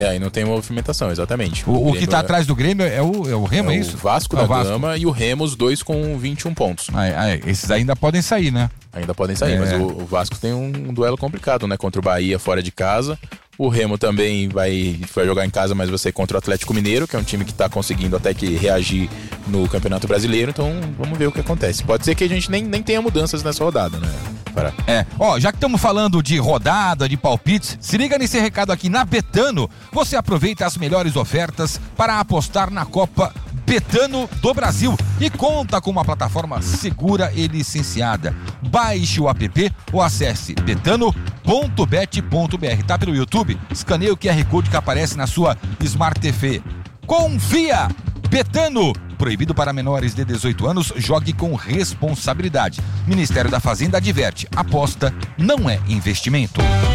Aí não tem movimentação, exatamente. O que tá atrás do Grêmio é o Remo, é isso? O Vasco da Gama e o Remo, os dois com 21 pontos. Esses ainda podem sair, né? Ainda podem sair, mas o Vasco tem um duelo complicado, né? Contra o Bahia fora de casa. O Remo também vai jogar em casa, mas vai ser contra o Atlético Mineiro, que é um time que tá conseguindo até que reagir no Campeonato Brasileiro. Então vamos ver o que acontece. Pode ser que a gente nem tenha mudanças nessa rodada, né? Já que estamos falando de rodada, de palpites, se liga nesse recado aqui. Na Betano, você aproveita as melhores ofertas para apostar na Copa Betano do Brasil e conta com uma plataforma segura e licenciada. Baixe o app ou acesse betano.bet.br. Tá pelo YouTube? Escaneie o QR Code que aparece na sua Smart TV. Confia! Betano! Proibido para menores de 18 anos, jogue com responsabilidade. Ministério da Fazenda adverte: aposta não é investimento.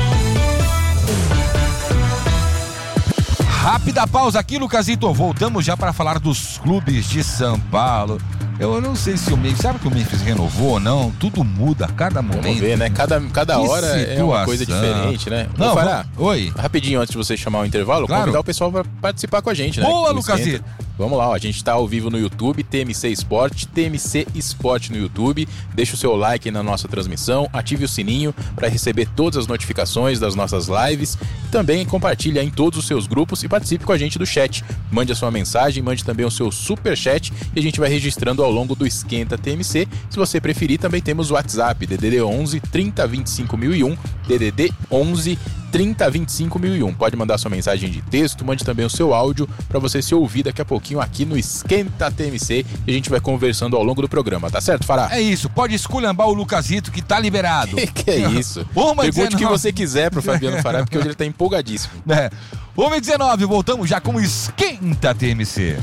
Rápida pausa aqui, Lucasito. Voltamos já para falar dos clubes de São Paulo. Eu não sei se o Memphis... Sabe que o Memphis renovou ou não? Tudo muda a cada momento. Vamos ver, né? Cada hora é uma coisa diferente, né? Não, oi. Rapidinho, antes de você chamar o intervalo, claro, convidar o pessoal para participar com a gente, né? Boa, Lucasito. Vamos lá, ó, a gente tá ao vivo no YouTube, TMC Esporte, TMC Esporte no YouTube. Deixa o seu like na nossa transmissão, ative o sininho para receber todas as notificações das nossas lives. Também compartilhe em todos os seus grupos e participe com a gente do chat. Mande a sua mensagem, mande também o seu super chat e a gente vai registrando ao longo do Esquenta TMC. Se você preferir, também temos o WhatsApp, DDD 11 30 25 1001, DDD 11 30 25 1001. Pode mandar sua mensagem de texto, mande também o seu áudio para você se ouvir daqui a pouquinho aqui no Esquenta TMC e a gente vai conversando ao longo do programa, tá certo, Fará? É isso, pode esculhambar o Lucasito que tá liberado. Que é isso? Pergunte o que você quiser pro Fabiano Fará, porque hoje ele tá empolgadíssimo. 1h19, voltamos já com o Esquenta TMC.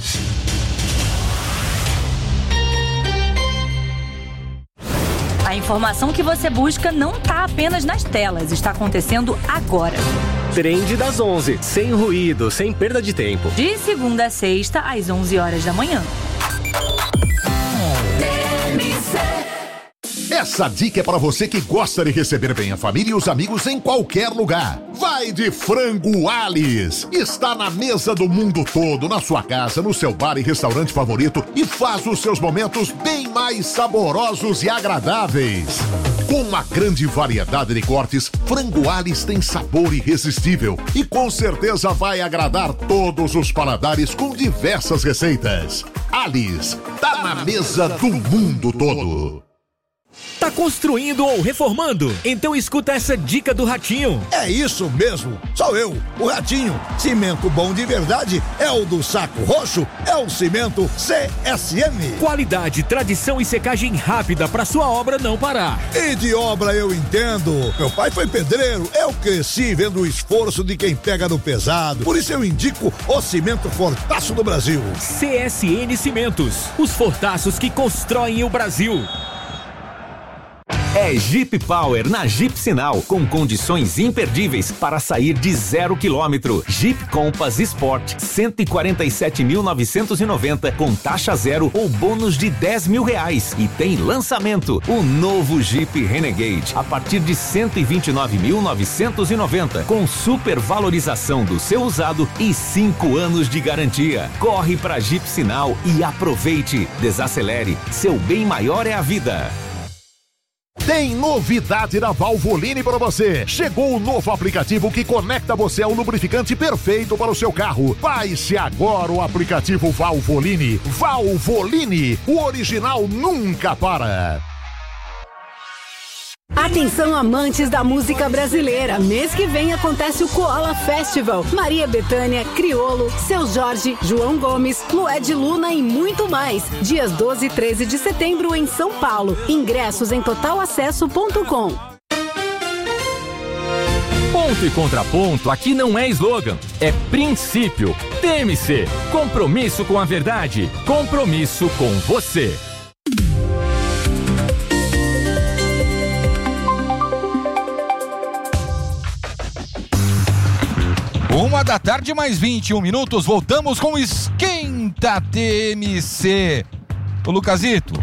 A informação que você busca não está apenas nas telas, está acontecendo agora. Trend das 11, sem ruído, sem perda de tempo. De segunda a sexta, às 11 horas da manhã. Essa dica é para você que gosta de receber bem a família e os amigos em qualquer lugar. Vai de Frango Alice. Está na mesa do mundo todo, na sua casa, no seu bar e restaurante favorito e faz os seus momentos bem mais saborosos e agradáveis. Com uma grande variedade de cortes, Frango Alice tem sabor irresistível e com certeza vai agradar todos os paladares com diversas receitas. Alice, tá na mesa do mundo todo. Tá construindo ou reformando? Então escuta essa dica do Ratinho. É isso mesmo, sou eu, o Ratinho. Cimento bom de verdade é o do Saco Roxo, é o cimento CSM. Qualidade, tradição e secagem rápida para sua obra não parar. E de obra eu entendo. Meu pai foi pedreiro, eu cresci vendo o esforço de quem pega no pesado. Por isso eu indico o cimento Fortaço do Brasil. CSN Cimentos, os fortaços que constroem o Brasil. É Jeep Power na Jeep Sinal, com condições imperdíveis para sair de 0 km. Jeep Compass Sport, 147.990 com taxa zero ou bônus de R$10.000. E tem lançamento, o novo Jeep Renegade, a partir de 129.990 com super valorização do seu usado e 5 anos de garantia. Corre pra Jeep Sinal e aproveite. Desacelere, seu bem maior é a vida. Tem novidade da Valvoline para você. Chegou o novo aplicativo que conecta você ao lubrificante perfeito para o seu carro. Baixe agora o aplicativo Valvoline. Valvoline, o original nunca para. Atenção, amantes da música brasileira. Mês que vem acontece o Koala Festival. Maria Bethânia, Criolo, Seu Jorge, João Gomes, Lued Luna e muito mais. Dias 12 e 13 de setembro em São Paulo. Ingressos em totalacesso.com. Ponto e contraponto aqui não é slogan, é princípio. TMC, compromisso com a verdade, compromisso com você. 1h mais 21 minutos, voltamos com o Esquenta TMC. Ô Lucasito,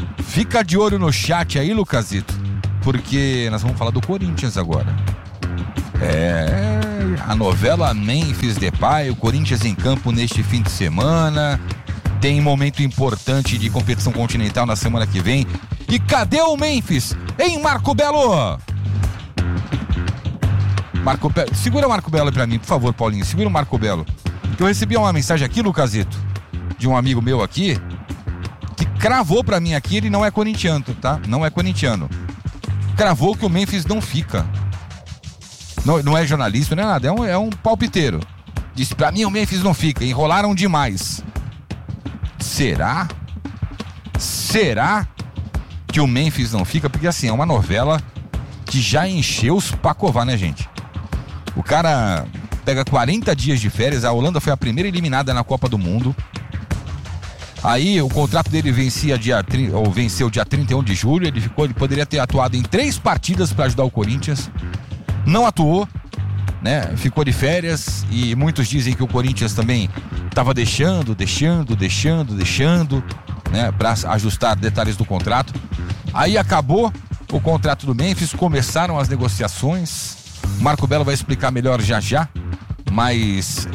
fica de olho no chat aí, Lucasito, porque nós vamos falar do Corinthians agora. A novela Memphis Depay, o Corinthians em campo neste fim de semana. Tem momento importante de competição continental na semana que vem. E cadê o Memphis? Hein, Marco Belo? Segura o Marco Belo aí pra mim, por favor, Paulinho. Segura o Marco Belo. Eu recebi uma mensagem aqui, Lucasito, de um amigo meu aqui, que cravou pra mim aqui, ele não é corintiano, tá? Não é corintiano. Cravou que o Memphis não fica. Não é jornalista, não é nada, é um palpiteiro. Disse pra mim o Memphis não fica, enrolaram demais. Será? Será que o Memphis não fica? Porque assim, é uma novela que já encheu os pacová, né, gente? O cara pega 40 dias de férias, a Holanda foi a primeira eliminada na Copa do Mundo. Aí o contrato dele venceu dia 31 de julho, ele poderia ter atuado em 3 partidas para ajudar o Corinthians. Não atuou, né? Ficou de férias e muitos dizem que o Corinthians também estava deixando, né? Para ajustar detalhes do contrato. Aí acabou o contrato do Memphis, começaram as negociações. Marco Belo vai explicar melhor já, mas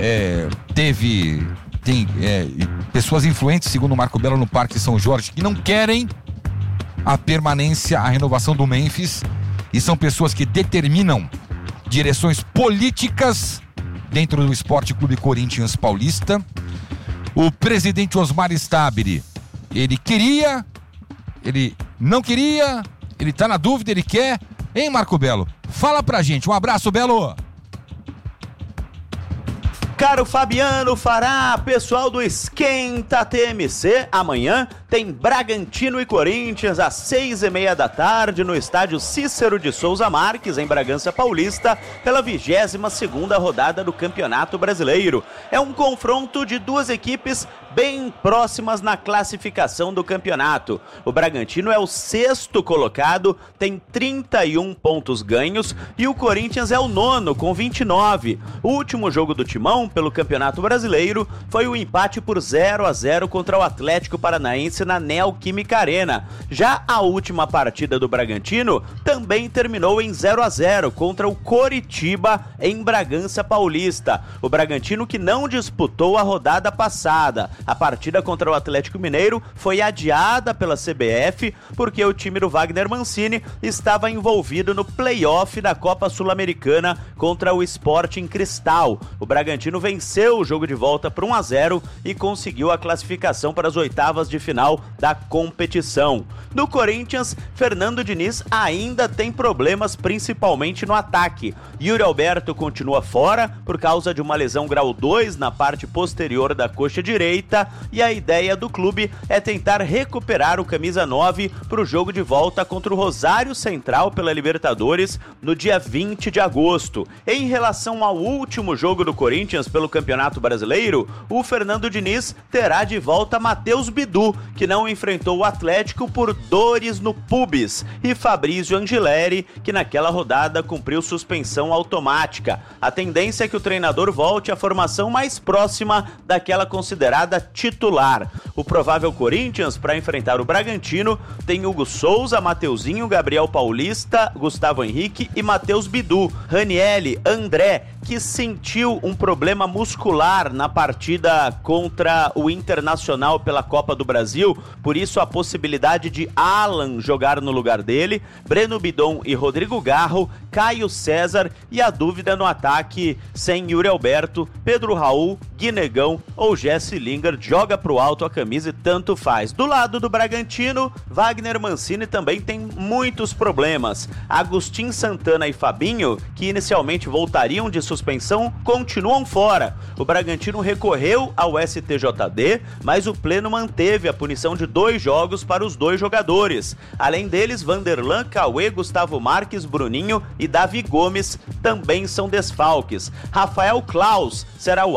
tem pessoas influentes, segundo o Marco Belo, no Parque São Jorge, que não querem a permanência, a renovação do Memphis, e são pessoas que determinam direções políticas dentro do Esporte Clube Corinthians Paulista. O presidente Osmar Stabile, ele queria, ele não queria, ele tá na dúvida, ele quer. Hein, Marco Belo? Fala pra gente. Um abraço, Belo. Caro Fabiano Fará, pessoal do Esquenta TMC, amanhã tem Bragantino e Corinthians às 6:30 da tarde no estádio Cícero de Souza Marques, em Bragança Paulista, pela 22ª rodada do Campeonato Brasileiro. É um confronto de duas equipes bem próximas na classificação do campeonato. O Bragantino é o 6º colocado, tem 31 pontos ganhos, e o Corinthians é o 9º com 29. O último jogo do Timão pelo Campeonato Brasileiro foi o empate por 0-0 contra o Atlético Paranaense na Neoquímica Arena. Já a última partida do Bragantino também terminou em 0-0 contra o Coritiba em Bragança Paulista. O Bragantino que não disputou a rodada passada. A partida contra o Atlético Mineiro foi adiada pela CBF porque o time do Wagner Mancini estava envolvido no play-off da Copa Sul-Americana contra o Sporting Cristal. O Bragantino venceu o jogo de volta por 1-0 e conseguiu a classificação para as oitavas de final da competição. No Corinthians, Fernando Diniz ainda tem problemas, principalmente no ataque. Yuri Alberto continua fora por causa de uma lesão grau 2 na parte posterior da coxa direita, e a ideia do clube é tentar recuperar o camisa 9 para o jogo de volta contra o Rosário Central pela Libertadores no dia 20 de agosto. Em relação ao último jogo do Corinthians pelo Campeonato Brasileiro, o Fernando Diniz terá de volta Matheus Bidu, que não enfrentou o Atlético por dores no pubis, e Fabrício Angileri, que naquela rodada cumpriu suspensão automática. A tendência é que o treinador volte à formação mais próxima daquela considerada titular. O provável Corinthians para enfrentar o Bragantino tem Hugo Souza, Mateuzinho, Gabriel Paulista, Gustavo Henrique e Matheus Bidu. Ranielli, André, que sentiu um problema muscular na partida contra o Internacional pela Copa do Brasil, por isso a possibilidade de Alan jogar no lugar dele, Breno Bidon e Rodrigo Garro, Caio César, e a dúvida no ataque sem Yuri Alberto, Pedro Raul, Guinegão ou Jesse Lingard joga pro alto a camisa e tanto faz. Do lado do Bragantino, Wagner Mancini também tem muitos problemas. Agustin Santana e Fabinho, que inicialmente voltariam de suspensão, continuam fora. O Bragantino recorreu ao STJD, mas o Pleno manteve a punição de 2 jogos para os 2 jogadores. Além deles, Vanderlan, Cauê, Gustavo Marques, Bruninho e Davi Gomes também são desfalques. Rafael Klaus será o árbitro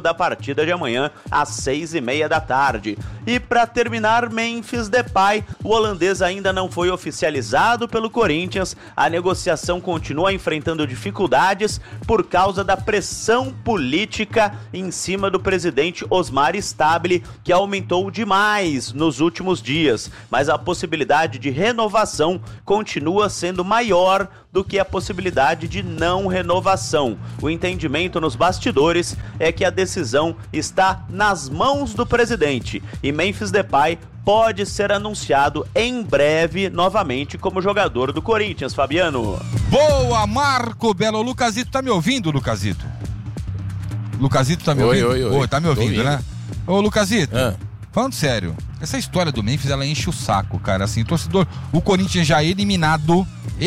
da partida de amanhã, às 6h30 da tarde. E para terminar, Memphis Depay, o holandês ainda não foi oficializado pelo Corinthians. A negociação continua enfrentando dificuldades por causa da pressão política em cima do presidente Osmar Stabile, que aumentou demais nos últimos dias. Mas a possibilidade de renovação continua sendo maior do que a possibilidade de não renovação. O entendimento nos bastidores é que a decisão está nas mãos do presidente e Memphis Depay pode ser anunciado em breve novamente como jogador do Corinthians, Fabiano. Boa, Marco Belo. O Lucasito tá me ouvindo, Lucasito? Lucasito tá me ouvindo? Oi, tá me ouvindo, né? Ô, Lucasito, falando sério, essa história do Memphis, ela enche o saco, cara. Assim, torcedor, o Corinthians já eliminado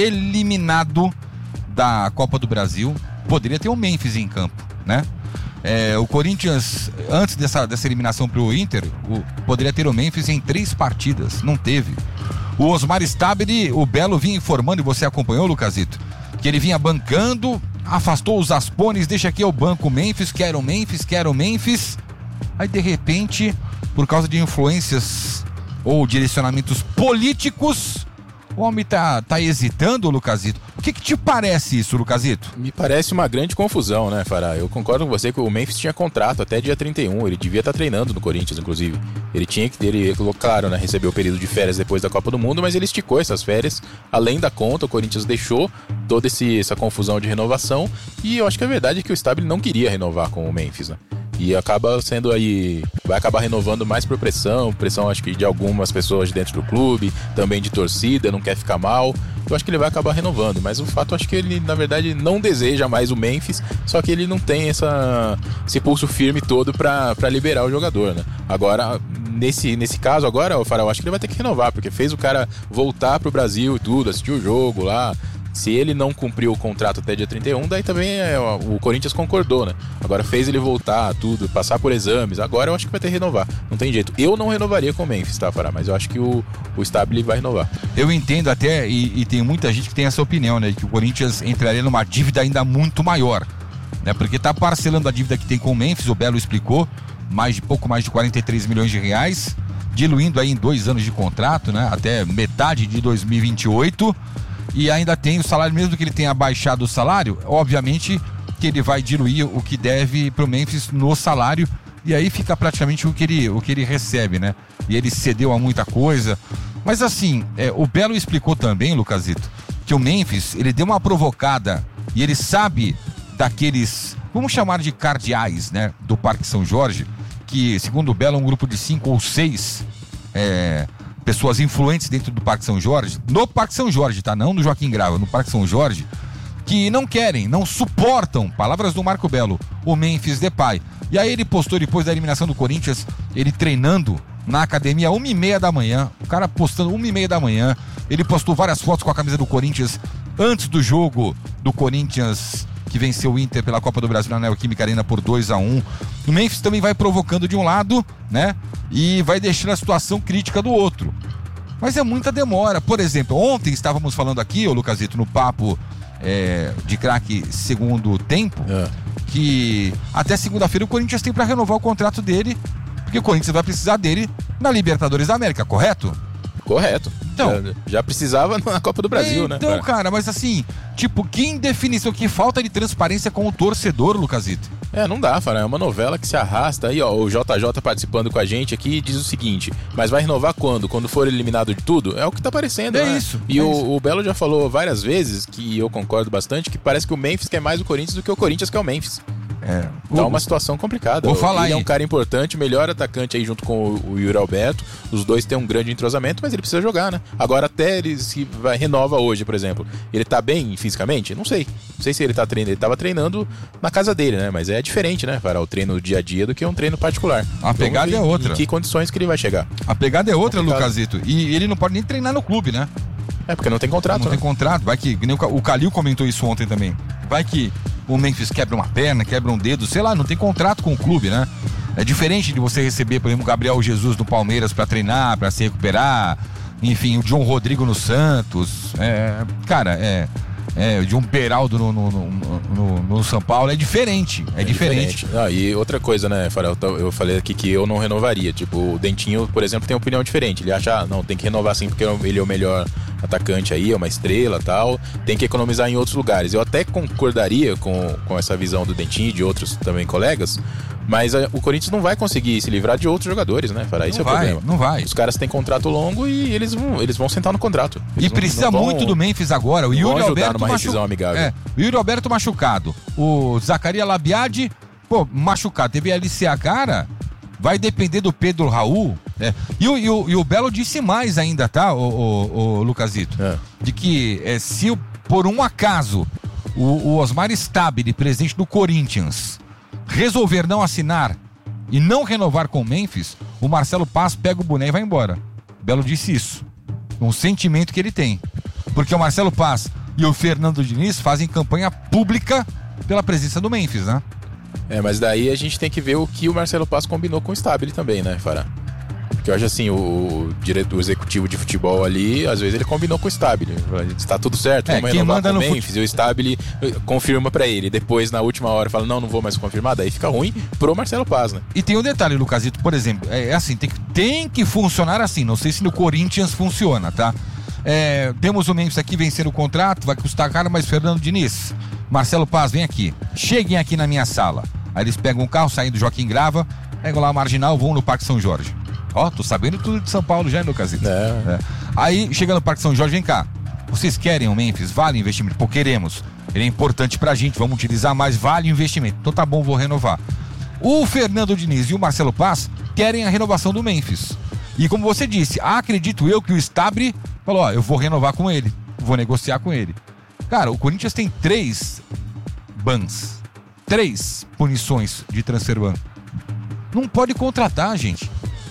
da Copa do Brasil, poderia ter o Memphis em campo, né? O Corinthians, antes dessa eliminação pro Inter, poderia ter o Memphis em 3 partidas, não teve. O Osmar Stabile, o Belo vinha informando, e você acompanhou, Lucasito, que ele vinha bancando, afastou os aspones, deixa aqui o banco Memphis, quero Memphis. Aí, de repente, por causa de influências ou direcionamentos políticos, o homem tá hesitando, Lucasito. O que te parece isso, Lucasito? Me parece uma grande confusão, né, Fará? Eu concordo com você que o Memphis tinha contrato até dia 31, ele devia estar treinando no Corinthians, inclusive. Ele claro, né, recebeu o período de férias depois da Copa do Mundo, mas ele esticou essas férias, além da conta, o Corinthians deixou toda essa confusão de renovação, e eu acho que a verdade é que o Stabile não queria renovar com o Memphis, né? E acaba sendo aí, vai acabar renovando mais por pressão acho que de algumas pessoas dentro do clube, também de torcida, não quer ficar mal. Eu acho que ele vai acabar renovando, mas o fato acho que ele na verdade não deseja mais o Memphis, só que ele não tem esse pulso firme todo pra liberar o jogador, né? Agora, nesse caso agora, o Farol, acho que ele vai ter que renovar, porque fez o cara voltar pro Brasil e tudo, assistir o jogo lá. Se ele não cumpriu o contrato até dia 31, daí também o Corinthians concordou, né? Agora fez ele voltar, tudo, passar por exames. Agora eu acho que vai ter que renovar. Não tem jeito. Eu não renovaria com o Memphis, tá, Fará? Mas eu acho que o Stabile vai renovar. Eu entendo até, e tem muita gente que tem essa opinião, né? Que o Corinthians entraria numa dívida ainda muito maior, né? Porque tá parcelando a dívida que tem com o Memphis, o Belo explicou, pouco mais de 43 milhões de reais, diluindo aí em 2 anos de contrato, né? Até metade de 2028. E ainda tem o salário, mesmo que ele tenha baixado o salário, obviamente que ele vai diluir o que deve pro Memphis no salário, e aí fica praticamente o que ele recebe, né? E ele cedeu a muita coisa. Mas assim, o Belo explicou também, Lucasito, que o Memphis, ele deu uma provocada, e ele sabe daqueles, vamos chamar de cardeais, né? Do Parque São Jorge, que segundo o Belo é um grupo de 5 ou 6 pessoas influentes dentro do Parque São Jorge, no Parque São Jorge, tá? Não no Joaquim Grava, no Parque São Jorge, que não querem, não suportam, palavras do Marco Belo, o Memphis Depay. E aí ele postou depois da eliminação do Corinthians, ele treinando na academia 1h30 da manhã, o cara postando 1h30 da manhã, ele postou várias fotos com a camisa do Corinthians antes do jogo do Corinthians, que venceu o Inter pela Copa do Brasil na Neoquímica Arena por 2-1. O Memphis também vai provocando de um lado, né? E vai deixando a situação crítica do outro. Mas é muita demora. Por exemplo, ontem estávamos falando aqui, ô Lucasito, no papo de craque segundo tempo, que até segunda-feira o Corinthians tem para renovar o contrato dele, porque o Corinthians vai precisar dele na Libertadores da América, correto? Correto. Então, já precisava na Copa do Brasil, né? Então, cara, mas assim, que indefinição, que falta de transparência com o torcedor, Lucasito. Não dá, Fará, é uma novela que se arrasta. Aí, ó, o JJ participando com a gente aqui diz o seguinte, mas vai renovar quando? Quando for eliminado de tudo? É o que tá parecendo, né? Isso. E o Belo já falou várias vezes, que eu concordo bastante, que parece que o Memphis quer mais o Corinthians do que o Corinthians quer o Memphis. Tá uma situação complicada. Vou falar, ele é um cara importante, melhor atacante aí junto com o Yuri Alberto. Os dois têm um grande entrosamento, mas ele precisa jogar, né? Agora até ele se renova hoje, por exemplo. Ele tá bem fisicamente? Não sei. Não sei se ele tá treinando. Ele tava treinando na casa dele, né? Mas é diferente, né? Para o treino do dia a dia do que um treino particular. A pegada é outra. Em que condições que ele vai chegar? A pegada é outra, Lucasito. E ele não pode nem treinar no clube, né? Porque não tem contrato. Não tem contrato. Vai que o Calil comentou isso ontem também. Vai que o Memphis quebra uma perna, quebra um dedo, sei lá, não tem contrato com o clube, né? É diferente de você receber, por exemplo, o Gabriel Jesus do Palmeiras pra treinar, pra se recuperar, enfim, o John Rodrigo no Santos. de um Beraldo no São Paulo é diferente. É diferente. E outra coisa, né, Farel? Eu falei aqui que eu não renovaria. Tipo, o Dentinho, por exemplo, tem uma opinião diferente. Ele acha, não, tem que renovar sim, porque ele é o melhor atacante aí, é uma estrela e tal. Tem que economizar em outros lugares. Eu até concordaria com essa visão do Dentinho e de outros também colegas, mas o Corinthians não vai conseguir se livrar de outros jogadores, né, Farel? Esse é o problema. Não vai. Os caras têm contrato longo e eles vão sentar no contrato. E precisa muito do Memphis agora. O Yuri Alberto o Yuri Alberto machucado. O Zacarias Labiade, machucado. Teve LCA, cara. Vai depender do Pedro Raul. E o Belo disse mais ainda, tá, o Lucasito? De que se por um acaso o Osmar Stabile, presidente do Corinthians, resolver não assinar e não renovar com o Memphis, o Marcelo Paz pega o boné e vai embora. Belo disse isso. Um sentimento que ele tem. Porque o Marcelo Paz e o Fernando Diniz fazem campanha pública pela presença do Memphis, né? Mas daí a gente tem que ver o que o Marcelo Paz combinou com o Stabile também, né, Fará? Porque eu acho assim, o diretor executivo de futebol ali, às vezes ele combinou com o Stabile. Está tudo certo, vamos renovar com o Memphis. E o Stabile confirma pra ele. Depois, na última hora, fala, não vou mais confirmar. Daí fica ruim pro Marcelo Paz, né? E tem um detalhe, Lucasito, por exemplo, assim, tem que funcionar assim. Não sei se no Corinthians funciona, tá? Temos o Memphis aqui vencendo o contrato, vai custar caro, mas Fernando Diniz, Marcelo Paz, vem aqui. Cheguem aqui na minha sala. Aí eles pegam um carro, saem do Joaquim Grava, pegam lá a Marginal, vão no Parque São Jorge. Tô sabendo tudo de São Paulo já, Lucasito. Aí, chega no Parque São Jorge, vem cá. Vocês querem o Memphis? Vale investimento? Pô, queremos. Ele é importante pra gente, vamos utilizar mais, vale investimento. Então tá bom, vou renovar. O Fernando Diniz e o Marcelo Paz querem a renovação do Memphis. E como você disse, acredito eu que o Stabile falou, eu vou renovar com ele, vou negociar com ele. Cara, o Corinthians tem 3 bans, 3 punições de transfer ban. Não pode contratar, gente.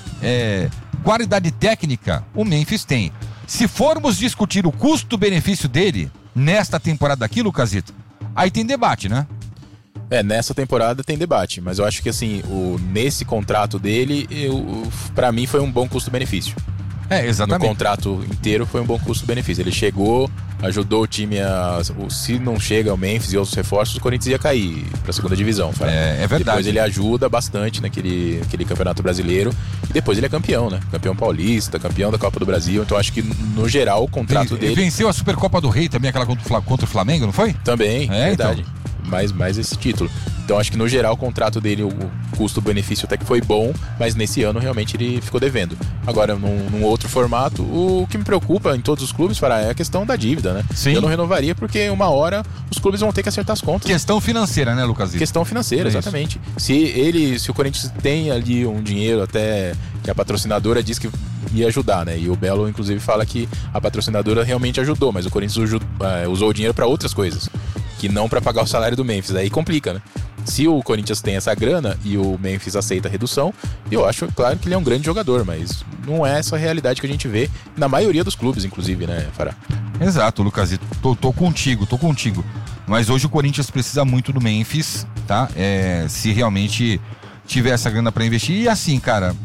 Qualidade técnica, o Memphis tem. Se formos discutir o custo-benefício dele nesta temporada aqui, Lucasito, aí tem debate, né? Nessa temporada tem debate, mas eu acho que assim, nesse contrato dele, pra mim foi um bom custo-benefício. Exatamente. No contrato inteiro foi um bom custo-benefício. Ele chegou, ajudou o time se não chega o Memphis e outros reforços, o Corinthians ia cair pra segunda divisão. É verdade. Depois ele ajuda bastante naquele Campeonato Brasileiro. E depois ele é campeão, né? Campeão paulista, campeão da Copa do Brasil. Então acho que no geral o contrato dele... Ele venceu a Supercopa do Rei também, aquela contra o Flamengo, não foi? Também, verdade. Então. Mais esse título. Então acho que no geral o contrato dele, o custo-benefício até que foi bom, mas nesse ano realmente ele ficou devendo. Agora, num outro formato, o que me preocupa em todos os clubes, é a questão da dívida, né? Sim. Eu não renovaria porque uma hora os clubes vão ter que acertar as contas. Questão financeira, né, Lucas? Questão financeira, exatamente. Se o Corinthians tem ali um dinheiro até que a patrocinadora diz que ia ajudar, né? E o Belo, inclusive, fala que a patrocinadora realmente ajudou, mas o Corinthians usou o dinheiro para outras coisas, que não para pagar o salário do Memphis. Aí complica, né? Se o Corinthians tem essa grana e o Memphis aceita a redução, eu acho, claro, que ele é um grande jogador, mas não é essa a realidade que a gente vê na maioria dos clubes, inclusive, né, Fará? Exato, Lucasito. Tô contigo. Mas hoje o Corinthians precisa muito do Memphis, tá? Se realmente tiver essa grana para investir. E assim, cara,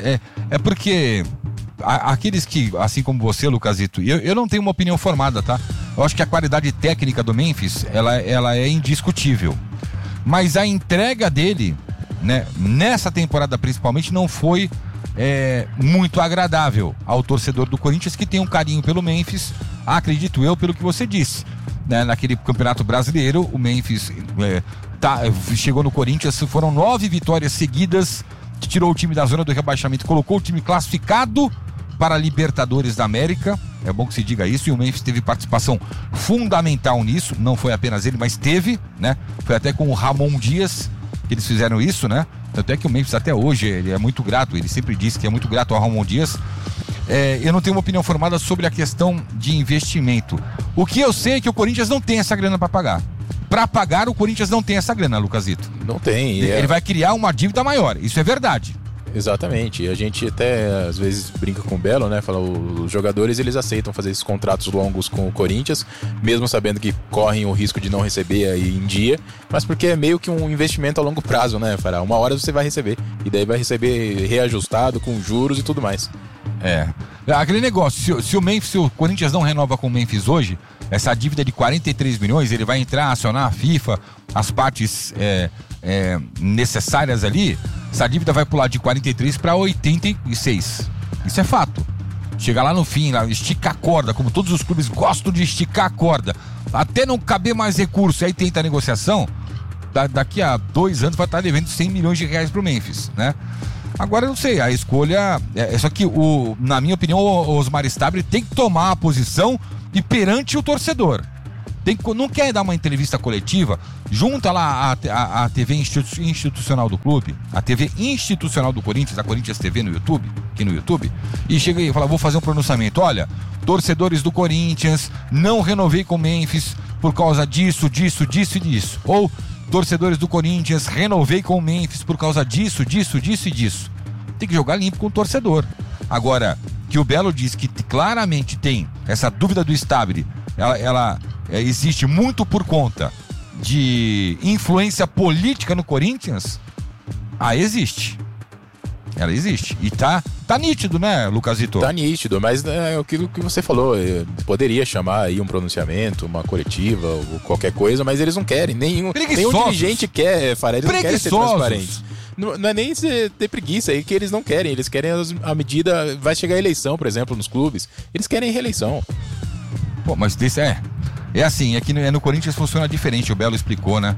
porque aqueles que, assim como você, Lucasito, eu não tenho uma opinião formada, tá? Eu acho que a qualidade técnica do Memphis, ela é indiscutível. Mas a entrega dele, né, nessa temporada principalmente, não foi muito agradável ao torcedor do Corinthians, que tem um carinho pelo Memphis, acredito eu, pelo que você disse. Né, naquele Campeonato Brasileiro, o Memphis chegou no Corinthians, foram 9 vitórias seguidas, que tirou o time da zona do rebaixamento, colocou o time classificado para a Libertadores da América. É bom que se diga isso, e o Memphis teve participação fundamental nisso, não foi apenas ele, mas teve, né? Foi até com o Ramon Dias que eles fizeram isso, né? Tanto é que o Memphis até hoje, ele é muito grato, ele sempre disse que é muito grato ao Ramon Dias. Eu não tenho uma opinião formada sobre a questão de investimento. O que eu sei é que o Corinthians não tem essa grana para pagar. Para pagar, o Corinthians não tem essa grana, Lucasito. Não tem. Ele vai criar uma dívida maior, isso é verdade. Exatamente, e a gente até às vezes brinca com o Belo, né? Fala, os jogadores eles aceitam fazer esses contratos longos com o Corinthians, mesmo sabendo que correm o risco de não receber aí em dia, mas porque é meio que um investimento a longo prazo, né, Fará? Uma hora você vai receber, e daí vai receber reajustado com juros e tudo mais. Aquele negócio, se o Corinthians não renova com o Memphis hoje, essa dívida de 43 milhões, ele vai entrar, acionar a FIFA, as partes necessárias ali, essa dívida vai pular de 43 para 86. Isso é fato. Chegar lá no fim, lá, esticar a corda, como todos os clubes gostam de esticar a corda, até não caber mais recurso, aí tenta a negociação, daqui a 2 anos vai estar devendo 100 milhões de reais pro Memphis, né? Agora eu não sei, a escolha é só que, na minha opinião, o Osmar Stabile tem que tomar a posição e perante o torcedor. Não quer dar uma entrevista coletiva, junta lá a TV institucional do clube, a TV institucional do Corinthians, a Corinthians TV aqui no YouTube, e chega aí e fala, vou fazer um pronunciamento. Olha, torcedores do Corinthians, não renovei com o Memphis por causa disso e disso. Ou, torcedores do Corinthians, renovei com o Memphis por causa disso e disso. Tem que jogar limpo com o torcedor. Agora, que o Belo diz que claramente tem essa dúvida do Stabile, ela existe muito por conta de influência política no Corinthians, existe. Ela existe. E tá nítido, né, Lucasito? Tá nítido, mas é aquilo que você falou, poderia chamar aí um pronunciamento, uma coletiva ou qualquer coisa, mas eles não querem. Nenhum dirigente quer, Fará, eles não querem ser transparentes. Não é nem ter preguiça aí que eles não querem. Eles querem a medida. Vai chegar a eleição, por exemplo, nos clubes. Eles querem reeleição. Pô, mas isso é assim, aqui no Corinthians funciona diferente, o Belo explicou, né?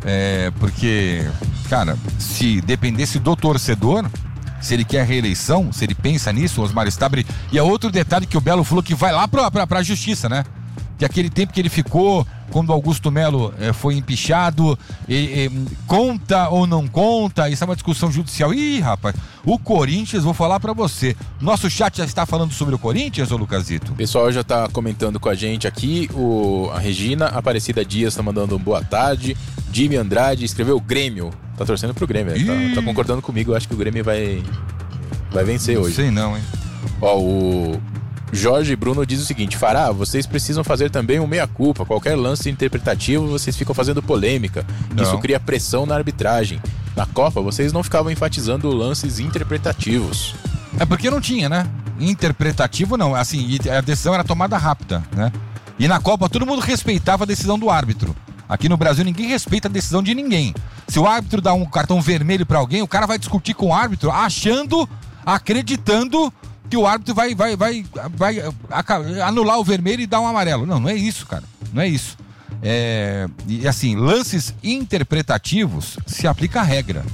Porque, cara, se dependesse do torcedor, se ele quer reeleição, se ele pensa nisso, o Osmar Stabile. E é outro detalhe que o Belo falou que vai lá pra justiça, né? Que aquele tempo que ele ficou, quando o Augusto Melo foi empichado, conta ou não conta, isso é uma discussão judicial. Ih, rapaz, o Corinthians, vou falar pra você, nosso chat já está falando sobre o Corinthians, ô Lucasito? O pessoal já tá comentando com a gente aqui, a Regina Aparecida Dias tá mandando um boa tarde, Jimmy Andrade escreveu Grêmio, tá torcendo pro Grêmio, tá concordando comigo, eu acho que o Grêmio vai vencer hoje. Não sei não, hein? Ó, o Jorge Bruno diz o seguinte: Fará, vocês precisam fazer também um meia-culpa. Qualquer lance interpretativo, vocês ficam fazendo polêmica. Isso cria pressão na arbitragem. Na Copa, vocês não ficavam enfatizando lances interpretativos. É porque não tinha, né? Interpretativo não. Assim, a decisão era tomada rápida, né? E na Copa, todo mundo respeitava a decisão do árbitro. Aqui no Brasil, ninguém respeita a decisão de ninguém. Se o árbitro dá um cartão vermelho pra alguém, o cara vai discutir com o árbitro, acreditando que o árbitro vai anular o vermelho e dar um amarelo. Não é isso, cara. Não é isso. E assim, lances interpretativos, se aplica a regra.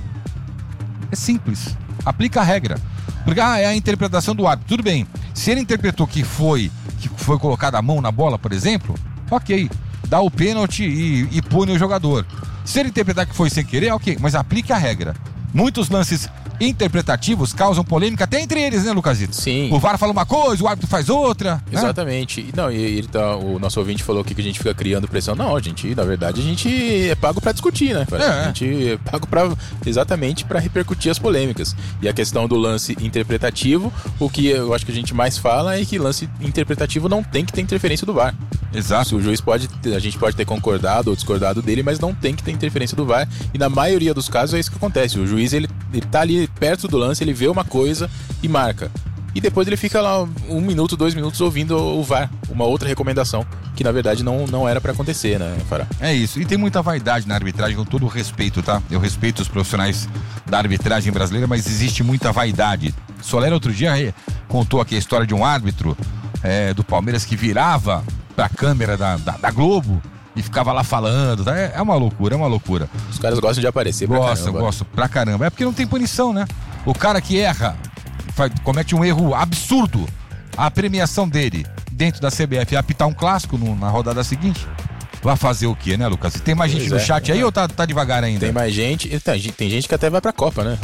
É simples. Aplica a regra. Porque é a interpretação do árbitro. Tudo bem. Se ele interpretou que foi colocada a mão na bola, por exemplo, ok. Dá o pênalti e pune o jogador. Se ele interpretar que foi sem querer, ok. Mas aplique a regra. Muitos lances interpretativos causam polêmica até entre eles, né, Lucasito? Sim. O VAR fala uma coisa, o árbitro faz outra. Exatamente. Né? Não, o nosso ouvinte falou aqui que a gente fica criando pressão. Não, na verdade, a gente é pago pra discutir, né? A gente é pago exatamente pra repercutir as polêmicas. E a questão do lance interpretativo, o que eu acho que a gente mais fala é que lance interpretativo não tem que ter interferência do VAR. Exato. O juiz a gente pode ter concordado ou discordado dele, mas não tem que ter interferência do VAR. E na maioria dos casos é isso que acontece. O juiz, ele tá ali perto do lance, ele vê uma coisa e marca. E depois ele fica lá 1 minuto, 2 minutos ouvindo o VAR, uma outra recomendação, que na verdade não era pra acontecer, né, Fará? É isso, e tem muita vaidade na arbitragem, com todo o respeito, tá? Eu respeito os profissionais da arbitragem brasileira, mas existe muita vaidade. Soler outro dia contou aqui a história de um árbitro do Palmeiras que virava pra câmera da Globo e ficava lá falando, tá? É uma loucura, é uma loucura. Os caras gostam de aparecer pra caramba. Gostam pra caramba. É porque não tem punição, né? O cara que erra, comete um erro absurdo, a premiação dele dentro da CBF é apitar um clássico na rodada seguinte. Vai fazer o quê, né, Lucas? Tem mais gente no chat aí ou tá devagar ainda? Tem mais gente. Tem gente que até vai pra Copa, né?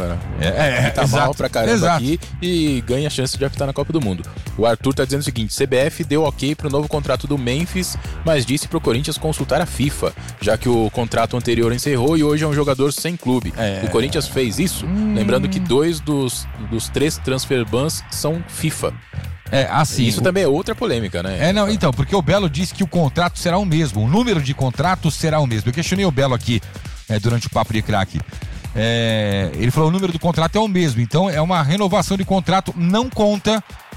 Tá mal pra caramba aqui e ganha a chance de apitar na Copa do Mundo. O Arthur tá dizendo o seguinte: CBF deu ok pro novo contrato do Memphis, mas disse pro Corinthians consultar a FIFA, já que o contrato anterior encerrou e hoje é um jogador sem clube. O Corinthians fez isso, lembrando que 2 dos 3 transfer bans são FIFA. Assim. Isso também é outra polêmica, né? Então, porque o Belo disse que o contrato será o mesmo, o número de contratos será o mesmo. Eu questionei o Belo aqui durante o Papo de Craque. Ele falou: o número do contrato é o mesmo, então é uma renovação de contrato, não conta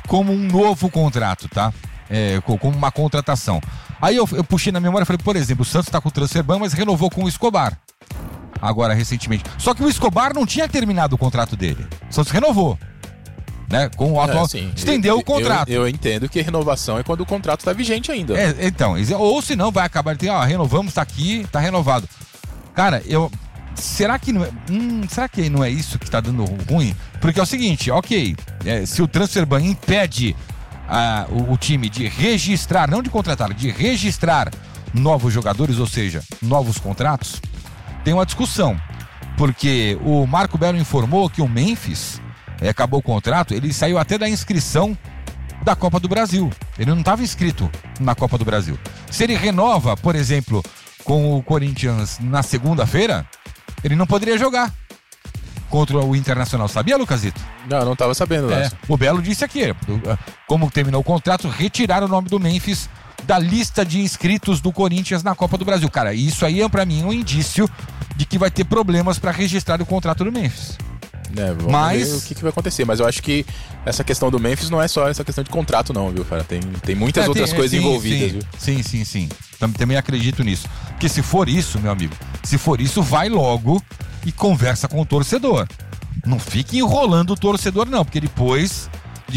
como um novo contrato, tá? Como uma contratação. Aí eu puxei na memória e falei, por exemplo, o Santos tá com o transfer ban, mas renovou com o Escobar. Agora, recentemente. Só que o Escobar não tinha terminado o contrato dele. O Santos renovou. Né? Com o atual. Estendeu o contrato. Eu entendo que a renovação é quando o contrato tá vigente ainda. Então, ou se não, vai acabar. Renovamos, tá aqui, tá renovado. Cara, será que não é. Será que não é isso que tá dando ruim? Porque é o seguinte, se o transfer ban impede o time de registrar, não de contratar, de registrar novos jogadores, ou seja, novos contratos, tem uma discussão. Porque o Marco Belo informou que o Memphis acabou o contrato, ele saiu até da inscrição da Copa do Brasil. Ele não estava inscrito na Copa do Brasil. Se ele renova, por exemplo, com o Corinthians na segunda-feira, ele não poderia jogar contra o Internacional. Sabia, Lucasito? Não estava sabendo. O Belo disse aqui, como terminou o contrato, retiraram o nome do Memphis da lista de inscritos do Corinthians na Copa do Brasil. Cara, isso aí é pra mim um indício de que vai ter problemas para registrar o contrato do Memphis. Vamos ver o que vai acontecer. Mas eu acho que essa questão do Memphis não é só essa questão de contrato não, viu, cara? Tem muitas outras coisas envolvidas, viu? Sim. Também acredito nisso. Porque se for isso, meu amigo, vai logo e conversa com o torcedor. Não fique enrolando o torcedor não, porque depois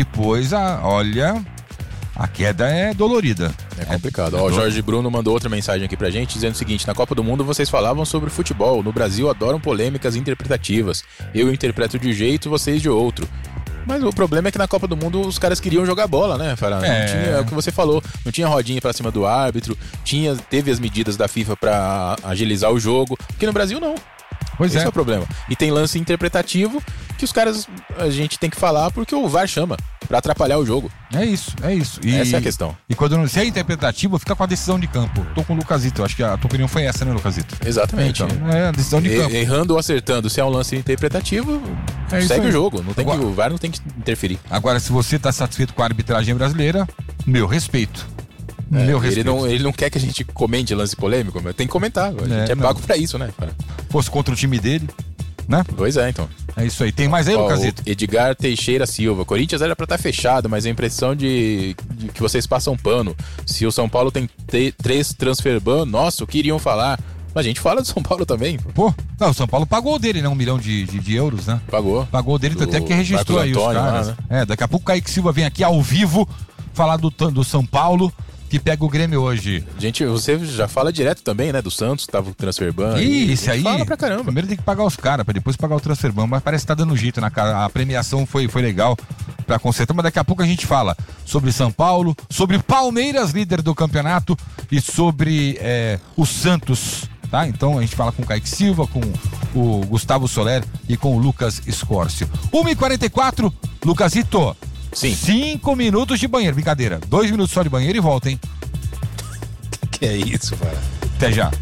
a queda é dolorida. É complicado. O Jorge Bruno mandou outra mensagem aqui pra gente, dizendo o seguinte: na Copa do Mundo vocês falavam sobre futebol. No Brasil adoram polêmicas interpretativas. Eu interpreto de um jeito, vocês de outro. Mas o problema é que na Copa do Mundo os caras queriam jogar bola, né, Fará? Não tinha, é o que você falou, não tinha rodinha pra cima do árbitro, teve as medidas da FIFA pra agilizar o jogo, porque no Brasil não. Esse é o problema. E tem lance interpretativo que os caras, a gente tem que falar porque o VAR chama pra atrapalhar o jogo. É isso. Essa é a questão. E quando se é interpretativo, fica com a decisão de campo. Tô com o Lucasito, acho que a tua opinião foi essa, né, Lucasito? Exatamente. Então, a decisão de campo. Errando ou acertando, se é um lance interpretativo, segue o jogo. O VAR não tem que interferir. Agora, se você tá satisfeito com a arbitragem brasileira, meu respeito. Ele não quer que a gente comente lance polêmico, mas tem que comentar. A gente é pago pra isso, né? Fosse contra o time dele, né? Pois é, então. É isso aí. Tem mais aí, Lucasito? Edgar Teixeira Silva. Corinthians era pra estar fechado, mas a impressão de que vocês passam pano. Se o São Paulo tem 3 transfer ban, nossa, o que iriam falar? Mas a gente fala do São Paulo também. O São Paulo pagou dele, né? 1 milhão de euros, né? Pagou dele, até que registrou aí Antônio, os caras. Né? Daqui a pouco o Kaique Silva vem aqui ao vivo falar do São Paulo, que pega o Grêmio hoje. Gente, você já fala direto também, né? Do Santos, que tava com o transfer ban. Isso aí. Fala pra caramba. Primeiro tem que pagar os caras, pra depois pagar o transfer ban. Mas parece que tá dando jeito, né, cara? A premiação foi legal pra consertar. Mas daqui a pouco a gente fala sobre São Paulo, sobre Palmeiras, líder do campeonato, e sobre o Santos, tá? Então a gente fala com o Kaique Silva, com o Gustavo Soler e com o Lucas Escórcio. 1h44, Lucasito. Sim. 5 minutos de banheiro, brincadeira. 2 minutos só de banheiro e volta, hein? Que é isso, cara? Até já.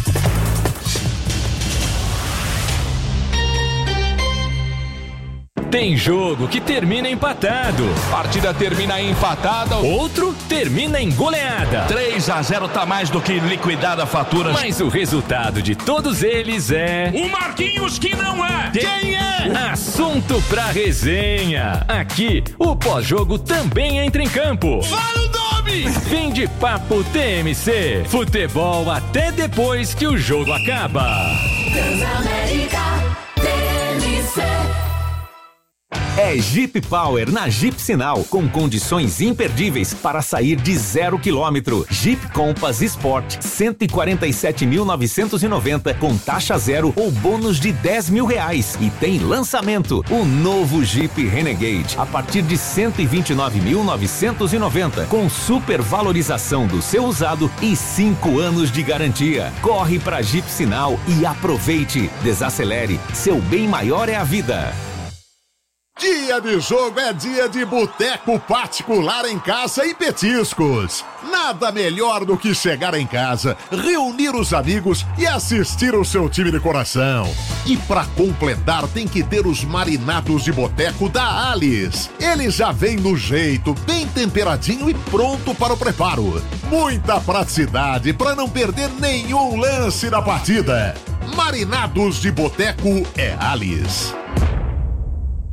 Tem jogo que termina empatado. Partida termina empatada. Outro termina em goleada. 3-0 tá mais do que liquidada a fatura. Mas o resultado de todos eles é... O Marquinhos que não é. Quem é? Assunto pra resenha. Aqui, o pós-jogo também entra em campo. Fala o nome! Fim de papo TMC. Futebol até depois que o jogo acaba. Transamérica TMC. É Jeep Power na Jeep Sinal, com condições imperdíveis para sair de 0 km. Jeep Compass Sport, 147.990 com taxa zero ou bônus de R$10.000. E tem lançamento, o novo Jeep Renegade, a partir de 129.990 com supervalorização do seu usado e 5 anos de garantia. Corre para Jeep Sinal e aproveite. Desacelere, seu bem maior é a vida. Dia de jogo é dia de boteco particular em casa e petiscos. Nada melhor do que chegar em casa, reunir os amigos e assistir o seu time de coração. E pra completar tem que ter os marinados de boteco da Alice. Ele já vem no jeito, bem temperadinho e pronto para o preparo. Muita praticidade para não perder nenhum lance da partida. Marinados de boteco é Alice.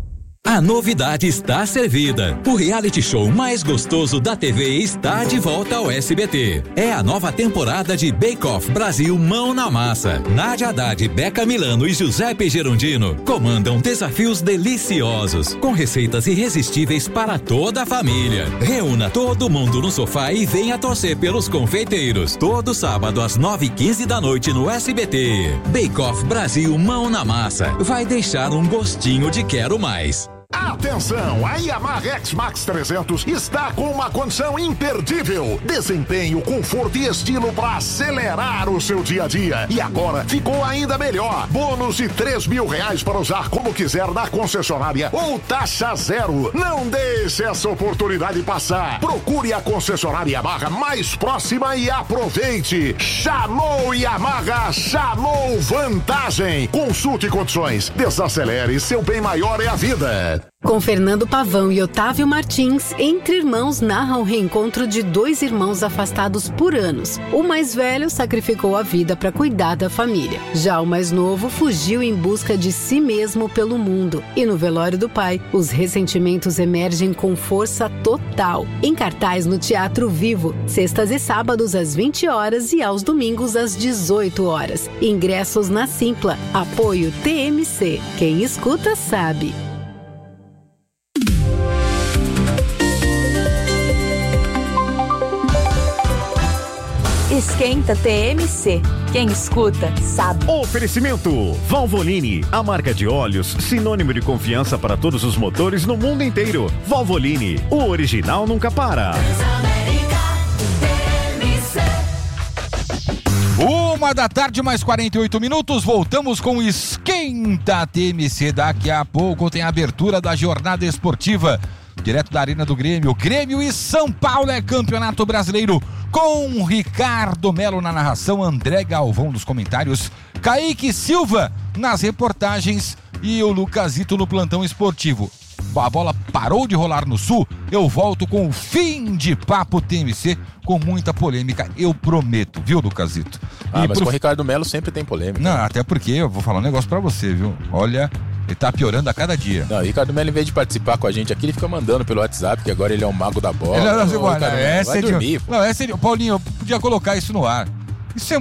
A novidade está servida. O reality show mais gostoso da TV está de volta ao SBT. É a nova temporada de Bake Off Brasil Mão na Massa. Nádia Haddad, Beca Milano e Giuseppe Gerondino comandam desafios deliciosos, com receitas irresistíveis para toda a família. Reúna todo mundo no sofá e venha torcer pelos confeiteiros. Todo sábado às 9h15 da noite no SBT. Bake Off Brasil Mão na Massa. Vai deixar um gostinho de quero mais. Atenção, a Yamaha X-Max 300 está com uma condição imperdível. Desempenho, conforto e estilo para acelerar o seu dia a dia. E agora ficou ainda melhor. Bônus de R$3.000 para usar como quiser na concessionária ou taxa zero. Não deixe essa oportunidade passar. Procure a concessionária Yamaha mais próxima e aproveite. Chamou Yamaha, chamou vantagem. Consulte condições. Desacelere, seu bem maior é a vida. Com Fernando Pavão e Otávio Martins, Entre Irmãos narra o reencontro de dois irmãos afastados por anos. O mais velho sacrificou a vida para cuidar da família. Já o mais novo fugiu em busca de si mesmo pelo mundo. E no velório do pai, os ressentimentos emergem com força total. Em cartaz no Teatro Vivo, sextas e sábados às 20 horas e aos domingos às 18 horas. Ingressos na Simpla. Apoio TMC. Quem escuta sabe. Esquenta TMC. Quem escuta, sabe. Oferecimento Valvoline, a marca de óleos sinônimo de confiança para todos os motores no mundo inteiro. Valvoline, o original nunca para. 1h mais 48 minutos, voltamos com Esquenta TMC. Daqui a pouco tem a abertura da jornada esportiva, direto da Arena do Grêmio. Grêmio e São Paulo é Campeonato Brasileiro, com Ricardo Melo na narração, André Galvão nos comentários, Kaique Silva nas reportagens e o Lucasito no plantão esportivo. A bola parou de rolar no Sul, eu volto com o fim de papo TMC, com muita polêmica, eu prometo, viu, Lucasito? Mas com o Ricardo Melo sempre tem polêmica. Não, até porque eu vou falar um negócio pra você, viu? Olha, ele tá piorando a cada dia. Não, o Ricardo Melo, em vez de participar com a gente aqui, ele fica mandando pelo WhatsApp, que agora ele é um mago da bola. Vai dormir. Não, é sério, Paulinho, eu podia colocar isso no ar. Esse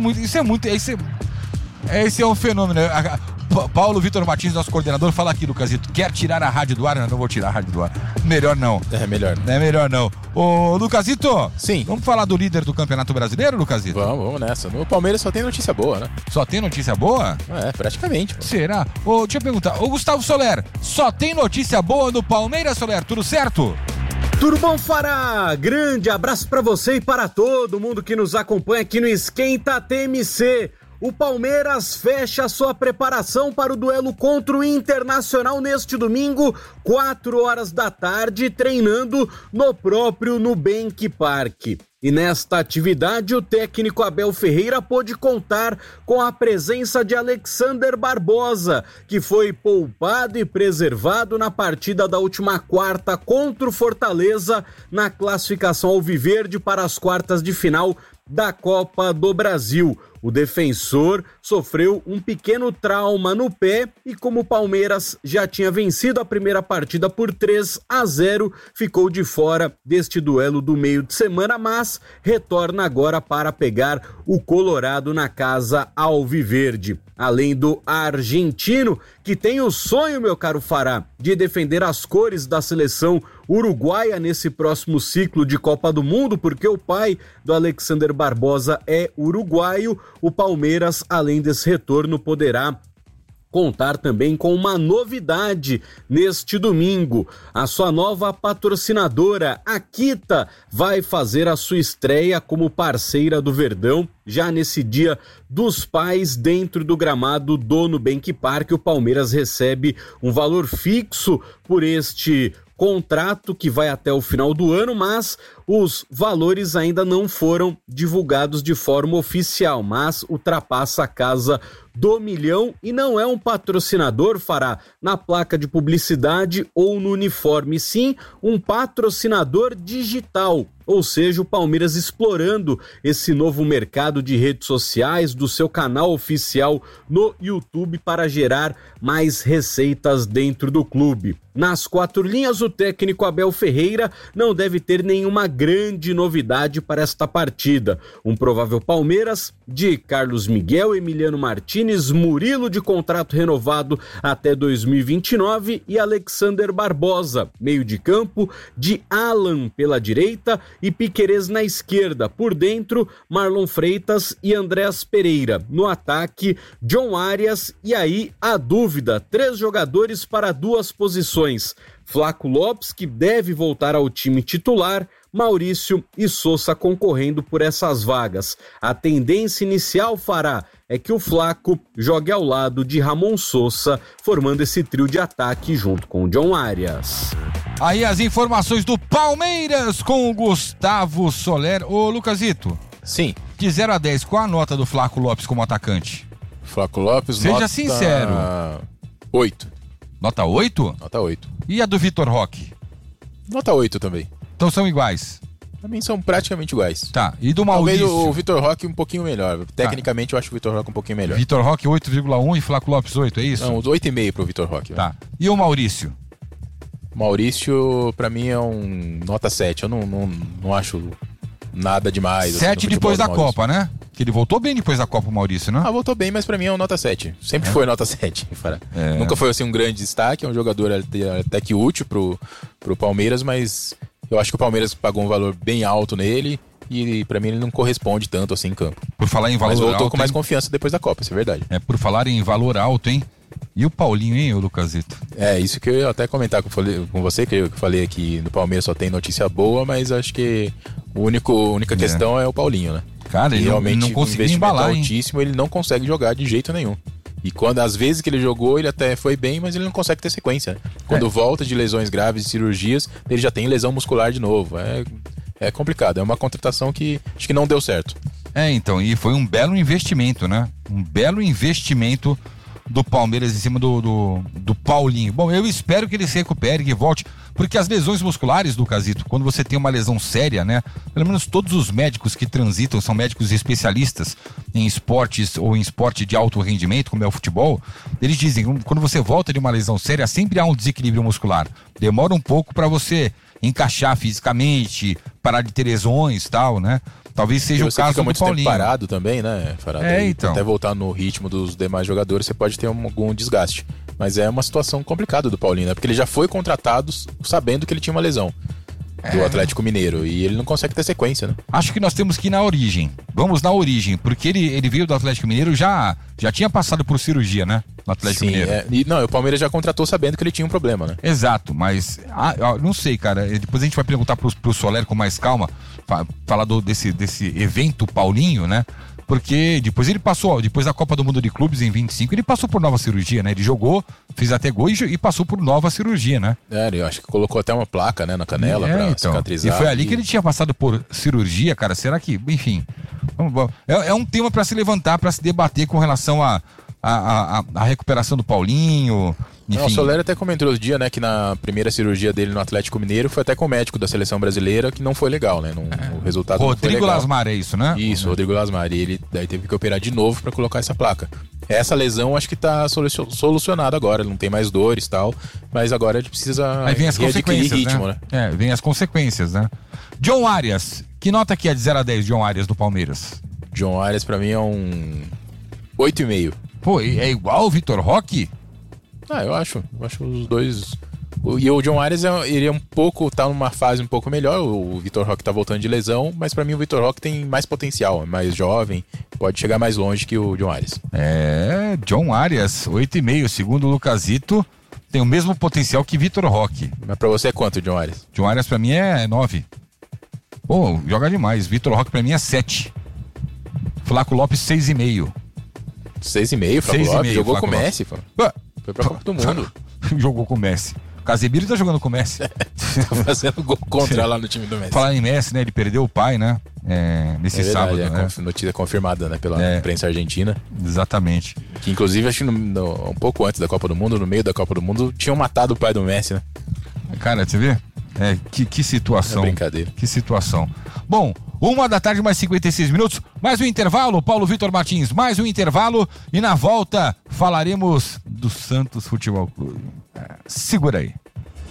é um fenômeno. Paulo Vitor Martins, nosso coordenador, fala aqui, Lucasito, quer tirar a rádio do ar? Não vou tirar a rádio do ar. Melhor não. É melhor. É melhor não. Ô, Lucasito. Sim. Vamos falar do líder do Campeonato Brasileiro, Lucasito? Vamos nessa. No Palmeiras só tem notícia boa, né? Só tem notícia boa? É, praticamente. Pô. Será? Deixa eu perguntar. Ô, Gustavo Soler, só tem notícia boa no Palmeiras, Soler? Tudo certo? Tudo bom, Fará? Grande abraço pra você e para todo mundo que nos acompanha aqui no Esquenta TMC. O Palmeiras fecha sua preparação para o duelo contra o Internacional neste domingo, 4h da tarde, treinando no próprio Nubank Park. E nesta atividade, o técnico Abel Ferreira pôde contar com a presença de Alexander Barbosa, que foi poupado e preservado na partida da última quarta contra o Fortaleza, na classificação alviverde para as quartas de final da Copa do Brasil. O defensor sofreu um pequeno trauma no pé e, como o Palmeiras já tinha vencido a primeira partida por 3-0, ficou de fora deste duelo do meio de semana, mas retorna agora para pegar o Colorado na casa alviverde. Além do argentino, que tem o sonho, meu caro Fará, de defender as cores da seleção uruguaia nesse próximo ciclo de Copa do Mundo, porque o pai do Alexander Barbosa é uruguaio. O Palmeiras, além desse retorno, poderá contar também com uma novidade neste domingo. A sua nova patrocinadora, a Kita, vai fazer a sua estreia como parceira do Verdão já nesse Dia dos Pais dentro do gramado do Nubank Park. O Palmeiras recebe um valor fixo por este contrato que vai até o final do ano, mas Os valores ainda não foram divulgados de forma oficial, mas ultrapassa a casa do $1 milhão e não é um patrocinador, Fará, na placa de publicidade ou no uniforme, sim um patrocinador digital. Ou seja, o Palmeiras explorando esse novo mercado de redes sociais, do seu canal oficial no YouTube para gerar mais receitas dentro do clube. Nas 4 linhas, o técnico Abel Ferreira não deve ter nenhuma grande novidade para esta partida. Um provável Palmeiras de Carlos Miguel, Emiliano Martínez, Murilo de contrato renovado até 2029 e Alexander Barbosa, meio de campo, de Alan pela direita e Piquerez na esquerda. Por dentro, Marlon Freitas e Andréas Pereira. No ataque, John Arias e aí a dúvida, 3 jogadores para 2 posições. Flaco Lopes, que deve voltar ao time titular, Maurício e Sousa concorrendo por essas vagas. A tendência inicial, Fará, é que o Flaco jogue ao lado de Ramon Sousa, formando esse trio de ataque junto com o John Arias. Aí as informações do Palmeiras com o Gustavo Soler. Ô, Lucasito. Sim. De 0 a 10, qual a nota do Flaco Lopes como atacante? Flaco Lopes, seja nota... sincero. 8. Nota 8? Nota 8. E a do Vitor Roque? Nota 8 também. Então são iguais? Também são praticamente iguais. Tá, e do Maurício? Talvez o Vitor Roque um pouquinho melhor. Tecnicamente, eu acho o Vitor Roque um pouquinho melhor. Vitor Roque 8,1 e Flaco Lopes 8, é isso? Não, 8,5 pro Vitor Roque. Tá. E o Maurício? Maurício, pra mim, é um nota 7. Eu não acho nada demais. 7 assim, depois da Copa, né? Que ele voltou bem depois da Copa, o Maurício, né? Voltou bem, mas pra mim é um nota 7. Sempre foi nota 7. Nunca foi assim um grande destaque, é um jogador até que útil pro Palmeiras, mas eu acho que o Palmeiras pagou um valor bem alto nele e pra mim ele não corresponde tanto assim em campo. Por falar em valor alto... Mas voltou com mais confiança depois da Copa, isso é verdade. Por falar em valor alto, hein? E o Paulinho, hein, o Lucasito? Isso que eu ia até comentar com você, que eu falei aqui no Palmeiras só tem notícia boa, mas acho que a única questão é o Paulinho, né? Cara, ele realmente não conseguiu embalar, altíssimo, ele não consegue jogar de jeito nenhum. E quando às vezes que ele jogou, ele até foi bem, mas ele não consegue ter sequência. Quando volta de lesões graves, de cirurgias, ele já tem lesão muscular de novo. É complicado, é uma contratação que acho que não deu certo. Então, e foi um belo investimento, né? Um belo investimento do Palmeiras em cima do Paulinho. Bom, eu espero que ele se recupere, que volte, porque as lesões musculares do Casito, quando você tem uma lesão séria, né? Pelo menos todos os médicos que transitam são médicos especialistas em esportes ou em esporte de alto rendimento, como é o futebol. Eles dizem que quando você volta de uma lesão séria, sempre há um desequilíbrio muscular. Demora um pouco para você encaixar fisicamente, parar de ter lesões e tal, né? Talvez seja o caso do Paulinho. Você fica muito tempo parado também, né, Farado? Então. Até voltar no ritmo dos demais jogadores, você pode ter algum desgaste. Mas é uma situação complicada do Paulinho, né? Porque ele já foi contratado sabendo que ele tinha uma lesão do Atlético Mineiro e ele não consegue ter sequência, né? Acho que nós temos que ir na origem. Vamos na origem, porque ele veio do Atlético Mineiro, já tinha passado por cirurgia, né? No Atlético Mineiro. O Palmeiras já contratou sabendo que ele tinha um problema, né? Exato, mas não sei, cara. Depois a gente vai perguntar pro Soler com mais calma, falar desse evento Paulinho, né? Porque depois ele passou, depois da Copa do Mundo de Clubes em 25, ele passou por nova cirurgia, né? Ele jogou, fez até gol e passou por nova cirurgia, né? Eu acho que colocou até uma placa, né, na canela pra cicatrizar. E foi ali que ele tinha passado por cirurgia, cara. Será que, enfim, é um tema pra se levantar, pra se debater com relação à recuperação do Paulinho. Enfim. O Soler até comentou outro dia, né, que na primeira cirurgia dele no Atlético Mineiro foi até com o médico da seleção brasileira, que não foi legal, né? O resultado não foi legal. Rodrigo Lasmar, é isso, né? Isso, Rodrigo Lasmar. E ele daí teve que operar de novo pra colocar essa placa. Essa lesão acho que tá solucionada agora, ele não tem mais dores e tal, mas agora ele precisa aí vem as consequências, ritmo, né? Vem as consequências, né? John Arias, que nota que é de 0 a 10, John Arias do Palmeiras? John Arias pra mim é um 8,5. Pô, é igual o Vitor Roque? Eu acho os dois. E o John Arias, ele é um pouco, tá numa fase um pouco melhor. O Vitor Roque tá voltando de lesão, mas pra mim o Vitor Roque tem mais potencial, é mais jovem, pode chegar mais longe que o John Arias. John Arias, 8,5, segundo o Lucasito, tem o mesmo potencial que Vitor Roque. Mas pra você é quanto, John Arias? John Arias pra mim é 9. Pô, joga demais. Vitor Roque pra mim é 7. Flaco Lopes, 6,5. 6,5, Flaco Lopes? Jogou com o Messi, pô. Foi pra Copa do Mundo. Jogou com o Messi. Casemiro tá jogando com o Messi. Tá fazendo gol contra lá no time do Messi. Falar em Messi, né? Ele perdeu o pai, né? Nesse sábado. Né? Notícia confirmada, né? Pela imprensa argentina. Exatamente. Que inclusive, acho que um pouco antes da Copa do Mundo, no meio da Copa do Mundo, tinham matado o pai do Messi, né? Cara, você vê? Que situação. É brincadeira. Que situação. Bom, 1h mais 56 minutos, mais um intervalo, Paulo Vitor Martins, mais um intervalo e na volta falaremos do Santos Futebol Clube. Segura aí.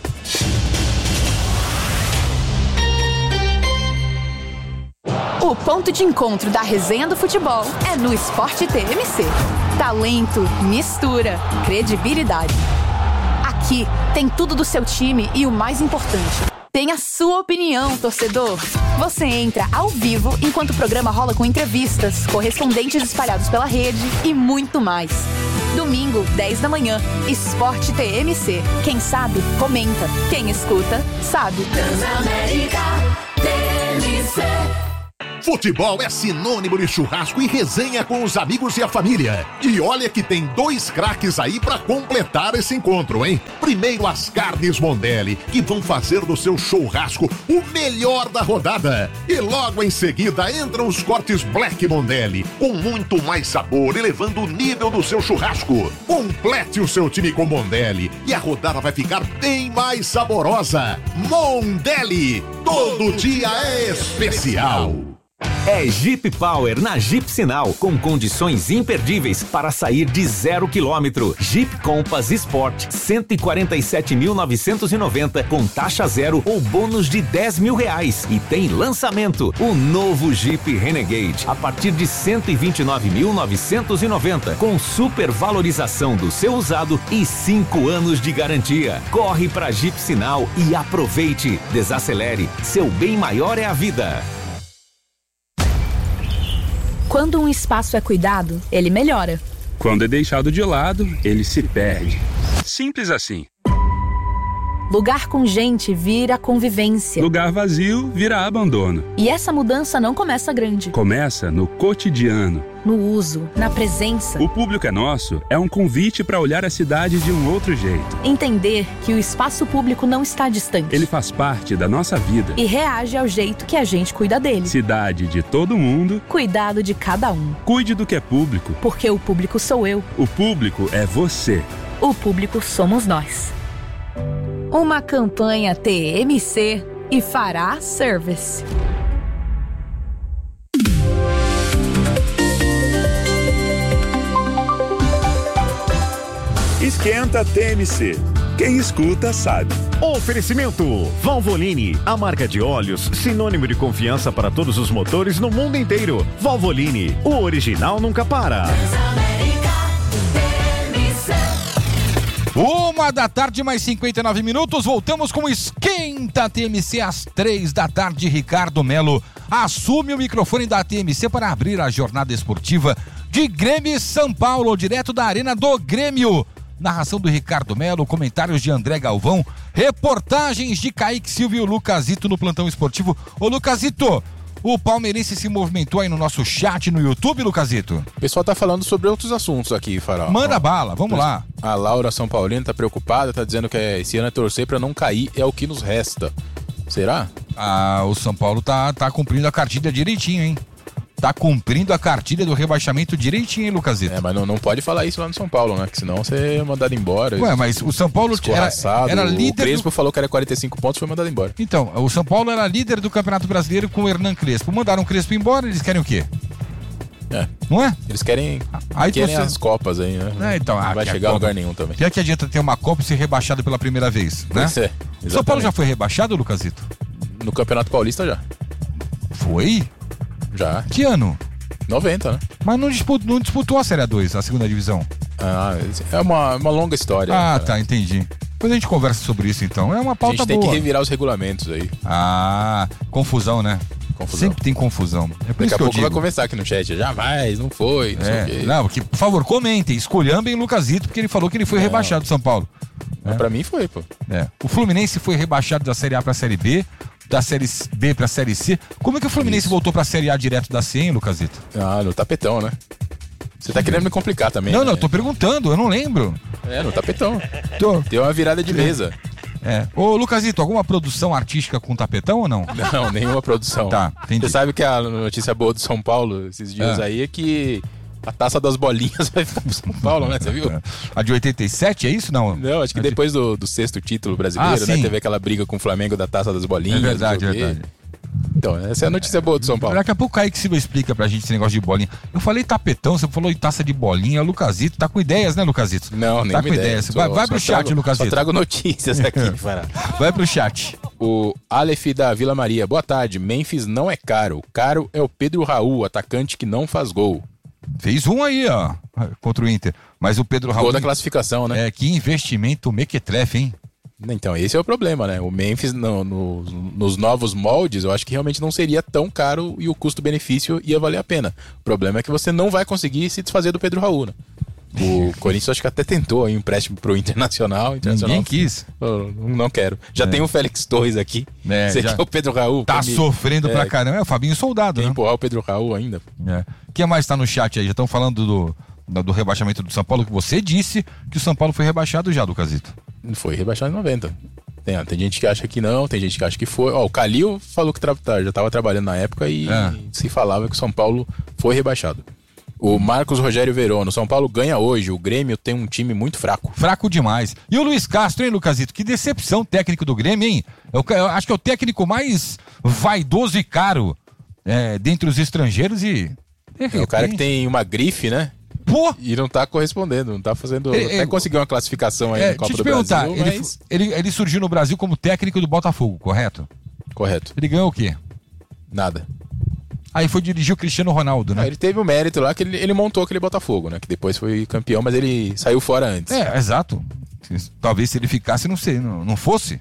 O ponto de encontro da resenha do futebol é no Sport TMC. Talento, mistura, credibilidade. Aqui tem tudo do seu time e o mais importante, tem a sua opinião, torcedor. Você entra ao vivo enquanto o programa rola com entrevistas, correspondentes espalhados pela rede e muito mais. Domingo, 10 da manhã, Sport TMC. Quem sabe, comenta. Quem escuta, sabe. Transamérica TMC. Futebol é sinônimo de churrasco e resenha com os amigos e a família. E olha que tem 2 craques aí pra completar esse encontro, hein? Primeiro as carnes Mondelli, que vão fazer do seu churrasco o melhor da rodada. E logo em seguida entram os cortes Black Mondelli, com muito mais sabor, elevando o nível do seu churrasco. Complete o seu time com Mondelli e a rodada vai ficar bem mais saborosa. Mondelli, todo dia é especial. É Jeep Power na Jeep Sinal, com condições imperdíveis para sair de 0 km. Jeep Compass Sport, 147.990 com taxa zero ou bônus de R$10.000. E tem lançamento, o novo Jeep Renegade, a partir de 129.990 com super valorização do seu usado e 5 anos de garantia. Corre para Jeep Sinal e aproveite. Desacelere, seu bem maior é a vida. Quando um espaço é cuidado, ele melhora. Quando é deixado de lado, ele se perde. Simples assim. Lugar com gente vira convivência. Lugar vazio vira abandono. E essa mudança não começa grande. Começa no cotidiano. No uso, na presença. O Público é Nosso é um convite para olhar a cidade de um outro jeito. Entender que o espaço público não está distante. Ele faz parte da nossa vida. E reage ao jeito que a gente cuida dele. Cidade de todo mundo. Cuidado de cada um. Cuide do que é público. Porque o público sou eu. O público é você. O público somos nós. Uma campanha TMC e Fará Service. Esquenta TMC. Quem escuta sabe. Oferecimento Valvoline, a marca de óleos sinônimo de confiança para todos os motores no mundo inteiro. Valvoline, o original nunca para. 1h mais 59 minutos, voltamos com o Esquenta TMC às 3 da tarde. Ricardo Melo assume o microfone da TMC para abrir a jornada esportiva de Grêmio e São Paulo, direto da Arena do Grêmio. Narração do Ricardo Melo, comentários de André Galvão, reportagens de Kaique Silva e o Lucasito no plantão esportivo. Ô Lucasito, o palmeirense se movimentou aí no nosso chat no YouTube, Lucasito? O pessoal tá falando sobre outros assuntos aqui, Farol. Manda bala, vamos lá. A Laura São Paulina tá preocupada, tá dizendo que esse ano é torcer pra não cair, é o que nos resta. Será? O São Paulo tá cumprindo a cartilha direitinho, hein? Tá cumprindo a cartilha do rebaixamento direitinho, hein, Lucasito? Mas não pode falar isso lá no São Paulo, né? Que senão você é mandado embora. Ué, mas o São Paulo era líder. O Crespo falou que era 45 pontos e foi mandado embora. Então, o São Paulo era líder do Campeonato Brasileiro com o Hernan Crespo. Mandaram o Crespo embora, eles querem o quê? Não é? Eles querem as Copas aí, né? Então, não vai chegar a lugar nenhum também. Já que adianta ter uma Copa e ser rebaixado pela primeira vez, né? O São Paulo já foi rebaixado, Lucasito? No Campeonato Paulista já. Foi? Já. Que ano? 90, né? Mas não disputou a Série A2, a segunda divisão. É uma longa história. Tá, entendi. Depois a gente conversa sobre isso então. É uma pauta boa. A gente tem que revirar os regulamentos aí. Confusão, né? Sempre tem confusão. É por Daqui isso a que pouco vai começar aqui no chat. Jamais, não foi, não sei o quê. Não, porque, por favor, comentem. Escolhambem Lucasito, porque ele falou que ele foi rebaixado do São Paulo. Pra mim foi, pô. O Fluminense foi rebaixado da Série A pra Série B, da Série B pra Série C. Como é que o Fluminense voltou pra Série A direto da C, hein, Lucasito? No tapetão, né? Você tá querendo me complicar também. Não, eu tô perguntando, eu não lembro. No tapetão. Deu uma virada de mesa. Ô, Lucasito, alguma produção artística com tapetão ou não? Não, nenhuma produção. Tá, entendi. Você sabe que a notícia boa do São Paulo esses dias aí é que a taça das bolinhas vai ficar pro São Paulo, né? Você viu? A de 87, é isso? Não, acho que depois do 6º título brasileiro, né? Sim. Teve aquela briga com o Flamengo da taça das bolinhas. É verdade. Então, essa é a notícia boa do São Paulo. Daqui a pouco o Kaique Silva explica pra gente esse negócio de bolinha. Eu falei tapetão, você falou em taça de bolinha. Lucasito, tá com ideias, né, Lucasito? Não, nem tá com ideias. Vai pro chat, Lucasito. Só trago notícias aqui, Fará. Vai pro chat. O Aleph da Vila Maria. Boa tarde. Memphis não é caro. Caro é o Pedro Raul, atacante que não faz gol. Fez um aí, ó, contra o Inter. Mas o Pedro Raul... Gol da classificação, né? Que investimento mequetrefe, hein? Então, esse é o problema, né? O Memphis, nos novos moldes, eu acho que realmente não seria tão caro e o custo-benefício ia valer a pena. O problema é que você não vai conseguir se desfazer do Pedro Raul, né? O Corinthians acho que até tentou um empréstimo pro Internacional. Ninguém quis. Não quero. Já tem o Félix Torres aqui. Você quer o Pedro Raul? Tá sofrendo pra caramba. É o Fabinho Soldado, né? Empurrar o Pedro Raul ainda. O que mais tá no chat aí? Já estão falando do rebaixamento do São Paulo, que você disse que o São Paulo foi rebaixado já, Lucasito. Foi rebaixado em 90. Tem gente que acha que não, tem gente que acha que foi. O Calil falou que já estava trabalhando na época e se falava que o São Paulo foi rebaixado. O Marcos Rogério Verona, o São Paulo ganha hoje, o Grêmio tem um time muito fraco. Fraco demais. E o Luiz Castro, hein, Lucasito? Que decepção técnico do Grêmio, hein? Eu acho que é o técnico mais vaidoso e caro dentre os estrangeiros e... É o cara que tem uma grife, né? Pô! E não tá correspondendo, não tá fazendo... até conseguiu uma classificação aí na Copa do perguntar, Brasil, mas... ele surgiu no Brasil como técnico do Botafogo, correto? Correto. Ele ganhou o quê? Nada. Aí foi dirigir o Cristiano Ronaldo, né? Ele teve o mérito lá que ele montou aquele Botafogo, né? Que depois foi campeão, mas ele saiu fora antes. Exato. Talvez se ele ficasse, não fosse.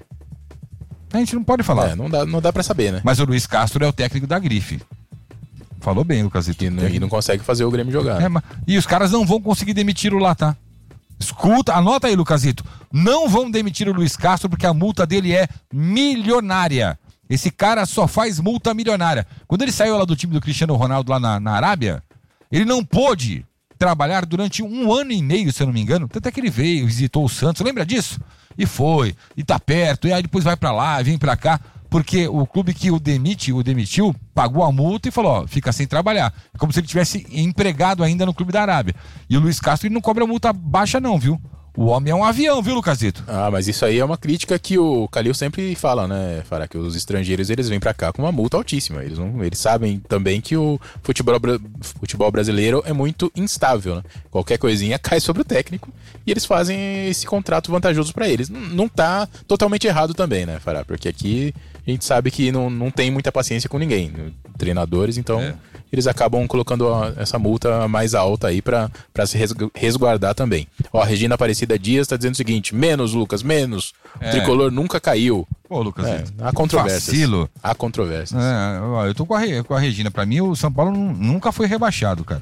A gente não pode falar. Não dá pra saber, né? Mas o Luiz Castro é o técnico da grife. Falou bem, Lucasito. E não consegue fazer o Grêmio jogar. E os caras não vão conseguir demitir o lá, tá? Escuta, anota aí, Lucasito. Não vão demitir o Luiz Castro porque a multa dele é milionária. Esse cara só faz multa milionária. Quando ele saiu lá do time do Cristiano Ronaldo lá na Arábia, ele não pôde trabalhar durante 1 ano e meio, se eu não me engano. Tanto é que ele veio, visitou o Santos, lembra disso? E foi, e tá perto, e aí depois vai pra lá, vem pra cá, porque o clube que o demitiu, pagou a multa e falou, fica sem trabalhar. Como se ele tivesse empregado ainda no clube da Arábia. E o Luiz Castro, ele não cobra multa baixa não, viu? O homem é um avião, viu, Lucasito? Mas isso aí é uma crítica que o Calil sempre fala, né, Fará? Que os estrangeiros, eles vêm pra cá com uma multa altíssima. Eles sabem também que o futebol brasileiro é muito instável, né? Qualquer coisinha cai sobre o técnico e eles fazem esse contrato vantajoso pra eles. Não tá totalmente errado também, né, Fará? Porque aqui a gente sabe que não tem muita paciência com ninguém. Treinadores, então... Eles acabam colocando essa multa mais alta aí pra se resguardar também. A Regina Aparecida Dias tá dizendo o seguinte: menos, Lucas, menos. O tricolor nunca caiu. Pô, Lucas, há controvérsias. Vacilo. Há controvérsias. Eu tô com a Regina. Pra mim, o São Paulo nunca foi rebaixado, cara.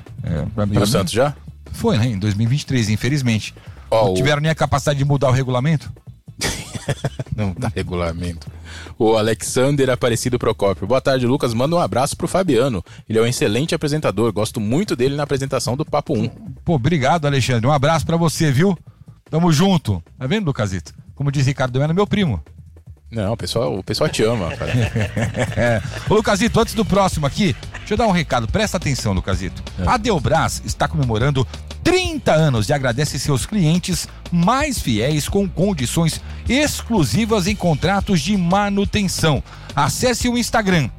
E o Santos já? Foi, né? Em 2023, infelizmente. Não tiveram nem a capacidade de mudar o regulamento? Não dá regulamento. O Alexander Aparecido Procópio. Boa tarde, Lucas. Manda um abraço pro Fabiano. Ele é um excelente apresentador. Gosto muito dele na apresentação do Papo 1. Pô, obrigado, Alexandre. Um abraço pra você, viu? Tamo junto. Tá vendo, Lucasito? Como diz Ricardo Bueno, meu primo. Não, o pessoal te ama, cara. Ô, Lucasito, antes do próximo aqui, deixa eu dar um recado. Presta atenção, Lucasito. A Delbras está comemorando 30 anos e agradece seus clientes mais fiéis com condições exclusivas em contratos de manutenção. Acesse o Instagram,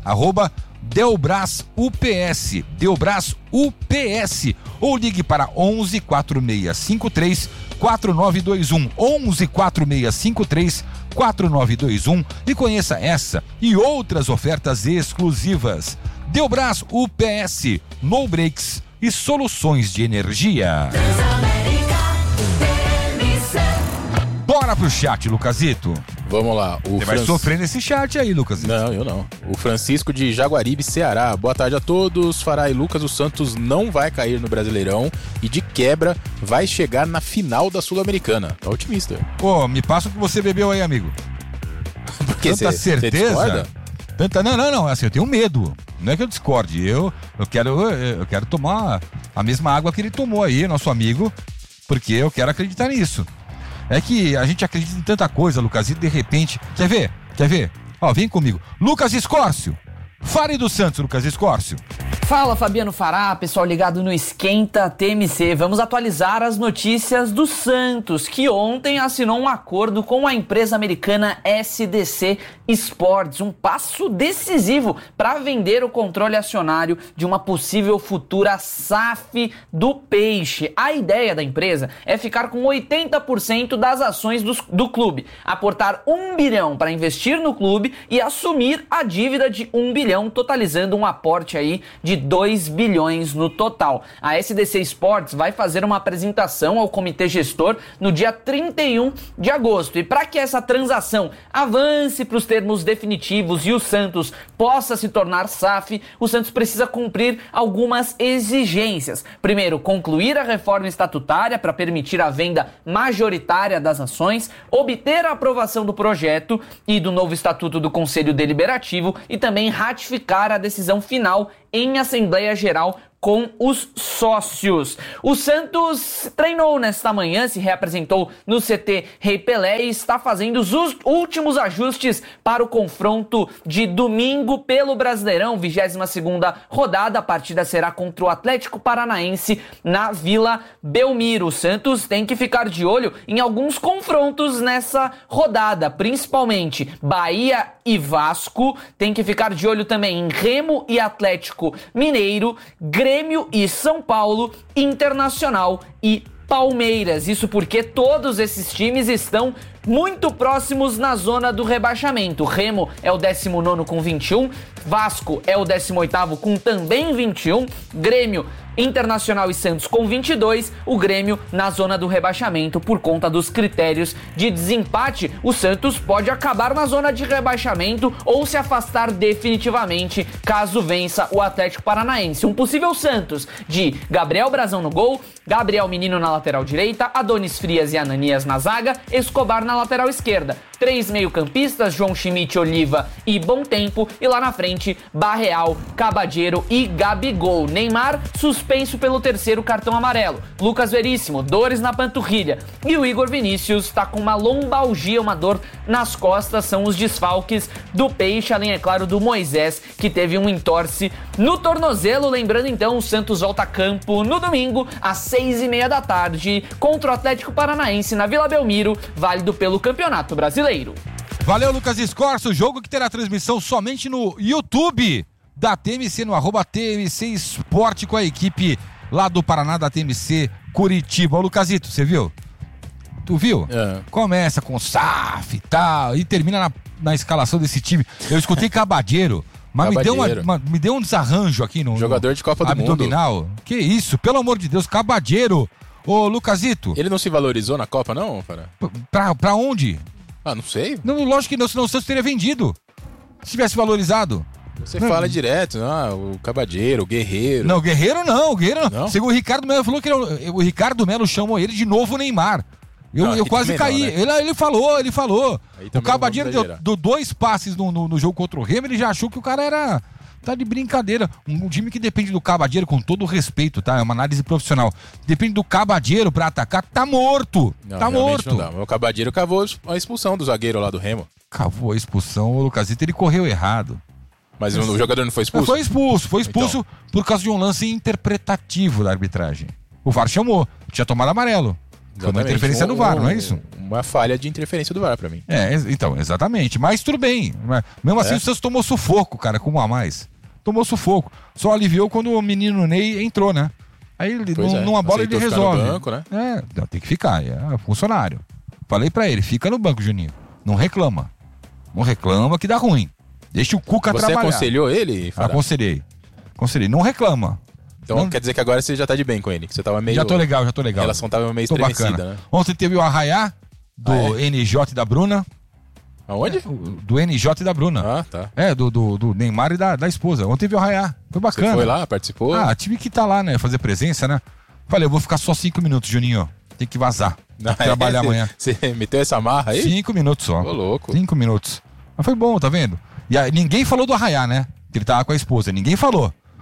@DelbrasUPS, DelbrasUPS, ou ligue para 11 4653 4921, 11 4653 4921 e conheça essa e outras ofertas exclusivas. Delbras UPS, no breaks e soluções de energia. Bora pro chat, Lucasito. Vamos lá. Você vai sofrer nesse chat aí, Lucas. Não, eu não. O Francisco de Jaguaribe, Ceará. Boa tarde a todos. Fará e Lucas, o Santos não vai cair no Brasileirão e de quebra vai chegar na final da Sul-Americana. Tá otimista. Pô, me passa o que você bebeu aí, amigo. Porque tanta certeza. Não. Assim, eu tenho medo. Não é que eu discorde. Eu quero tomar a mesma água que ele tomou aí, nosso amigo, porque eu quero acreditar nisso. É que a gente acredita em tanta coisa, Lucas, e de repente... Quer ver? Ó, vem comigo. Lucas Escórcio. Fale do Santos, Lucas Escórcio. Fala, Fabiano Fará, pessoal ligado no Esquenta TMC. Vamos atualizar as notícias do Santos, que ontem assinou um acordo com a empresa americana SDC Sports, um passo decisivo para vender o controle acionário de uma possível futura SAF do Peixe. A ideia da empresa é ficar com 80% das ações do clube, aportar 1 bilhão para investir no clube e assumir a dívida de 1 bilhão, totalizando um aporte aí de 2 bilhões no total. A SDC Sports vai fazer uma apresentação ao comitê gestor no dia 31 de agosto. E para que essa transação avance para os termos definitivos e o Santos possa se tornar SAF, o Santos precisa cumprir algumas exigências. Primeiro, concluir a reforma estatutária para permitir a venda majoritária das ações, obter a aprovação do projeto e do novo estatuto do Conselho Deliberativo e também ratificar a decisão final em Assembleia Geral com os sócios. O Santos treinou nesta manhã, se reapresentou no CT Rei Pelé e está fazendo os últimos ajustes para o confronto de domingo pelo Brasileirão, 22ª rodada. A partida será contra o Atlético Paranaense na Vila Belmiro. O Santos tem que ficar de olho em alguns confrontos nessa rodada, principalmente Bahia e Vasco. Tem que ficar de olho também em Remo e Atlético Mineiro, Grêmio e São Paulo, Internacional e Palmeiras. Isso porque todos esses times estão muito próximos na zona do rebaixamento. Remo é o 19º com 21, Vasco é o 18º com também 21, Grêmio, Internacional e Santos com 22, o Grêmio na zona do rebaixamento por conta dos critérios de desempate. O Santos pode acabar na zona de rebaixamento ou se afastar definitivamente caso vença o Atlético Paranaense. Um possível Santos de Gabriel Brazão no gol, Gabriel Menino na lateral direita, Adonis Frias e Ananias na zaga, Escobar na lateral esquerda. 3 meio-campistas, João Schmidt, Oliva e Bom Tempo. E lá na frente, Barreal, Cabadeiro e Gabigol. Neymar suspenso pelo 3º cartão amarelo. Lucas Veríssimo, dores na panturrilha. E o Igor Vinícius está com uma lombalgia, uma dor nas costas. São os desfalques do Peixe, além, é claro, do Moisés, que teve um entorse no tornozelo. Lembrando, então, o Santos volta a campo no domingo, às 6h30 da tarde, contra o Atlético Paranaense na Vila Belmiro, válido pelo Campeonato Brasileiro. Valeu, Lucas Escorço. O jogo que terá transmissão somente no YouTube da TMC, no @TMC Esporte, com a equipe lá do Paraná, da TMC Curitiba. Ô, Lucasito, você viu? Tu viu? É. Começa com SAF e tal, e termina na escalação desse time. Eu escutei Cabadeiro, mas me deu um desarranjo aqui no jogador de Copa do abdominal. Mundo. Que isso, pelo amor de Deus, Cabadeiro. Ô, Lucasito. Ele não se valorizou na Copa, não, cara? Pra onde? Ah, não sei. Não, lógico que não, senão o Santos teria vendido. Se tivesse valorizado. Você fala direto, o Cabadeiro, o Guerreiro. Não, Guerreiro não. Segundo o Ricardo Melo falou que o Ricardo Melo chamou ele de novo Neymar. Eu quase caí. Não, né? Ele falou. O Cabadeiro deu 2 passes no jogo contra o Remo, ele já achou que o cara tá de brincadeira. Um time que depende do Cabadeiro, com todo o respeito, tá? É uma análise profissional. Depende do Cabadeiro pra atacar, tá morto. Tá morto. Não dá. O Cabadeiro cavou a expulsão do zagueiro lá do Remo. Cavou a expulsão, o Lucasito, ele correu errado. Mas o jogador não foi expulso? Foi expulso então, por causa de um lance interpretativo da arbitragem. O VAR chamou, tinha tomado amarelo. Foi uma interferência do VAR, não é isso? Uma falha de interferência do VAR pra mim. Então, exatamente. Mas tudo bem. Mesmo assim, o Santos tomou sufoco, cara, com um a mais. Tomou sufoco. Só aliviou quando o menino Ney entrou, né? Aí, numa bola, ele resolve. No banco, né? Tem que ficar. É funcionário. Falei pra ele, fica no banco, Juninho. Não reclama. Não reclama que dá ruim. Deixa o Cuca trabalhar. Você aconselhou ele, Fará? Aconselhei. Não reclama. Então quer dizer que agora você já tá de bem com ele, que você tava meio... Já tô legal. A relação tava meio estremecida, bacana, né? Ontem teve o arraiá do NJ e da Bruna. Aonde? Do NJ e da Bruna. Ah, tá. Do Neymar e da esposa. Ontem teve o arraiá. Foi bacana. Você foi lá, participou? Tive que estar lá, né? Fazer presença, né? Falei, eu vou ficar só 5 minutos, Juninho. Tem que vazar. Tem que trabalhar amanhã. Você meteu essa marra aí? 5 minutos só. Ô, louco. 5 minutos. Mas foi bom, tá vendo? E aí, ninguém falou do arraiá, né? Que ele tava com a esposa. Ninguém falou.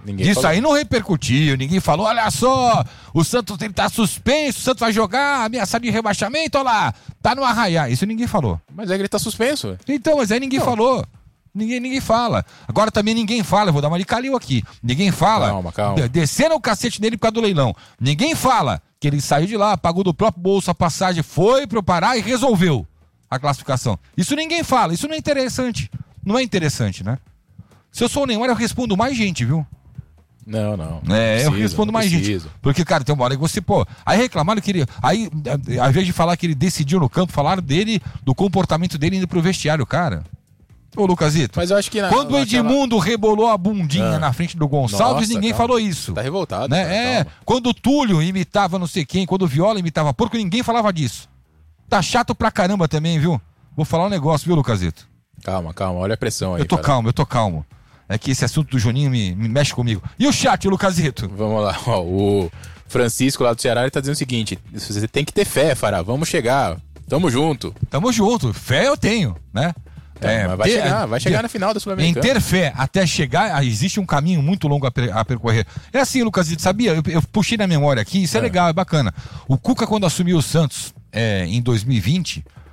Isso aí não repercutiu, ninguém falou, olha só, o Santos ele tá suspenso, o Santos vai jogar, ameaçado de rebaixamento, olha lá, tá no arraiar. Isso ninguém falou. Mas é que ele tá suspenso. Então, mas aí ninguém falou. Ninguém fala. Agora também ninguém fala, eu vou dar uma de Calil aqui. Ninguém fala. Calma. Desceram o cacete nele por causa do leilão. Ninguém fala que ele saiu de lá, pagou do próprio bolso a passagem, foi pro Pará e resolveu a classificação. Isso ninguém fala, isso não é interessante. Não é interessante, né? Se eu sou o Neymar, eu respondo mais gente, viu? Não. Eu respondo mais gente. Porque, cara, tem uma hora que você, aí reclamaram que ele. Aí, ao invés de falar que ele decidiu no campo, falaram dele, do comportamento dele indo pro vestiário, cara. Ô, Lucasito, mas eu acho que quando o Edmundo rebolou a bundinha na frente do Gonçalves, ninguém falou isso. Tá revoltado. Né? Quando o Túlio imitava não sei quem, quando o Viola imitava porco, ninguém falava disso. Tá chato pra caramba também, viu? Vou falar um negócio, viu, Lucasito? Calma, olha a pressão aí. Eu tô calmo. É que esse assunto do Juninho me mexe comigo. E o chat, Lucasito? Vamos lá, o Francisco lá do Ceará, ele tá dizendo o seguinte, você tem que ter fé, Fará, vamos chegar, tamo junto. Fé eu tenho, né? Mas vai chegar na final da Sul-Americana. Em ter fé até chegar, existe um caminho muito longo a percorrer. É assim, Lucasito, sabia? Eu puxei na memória aqui, isso é legal, é bacana. O Cuca, quando assumiu o Santos em 2020,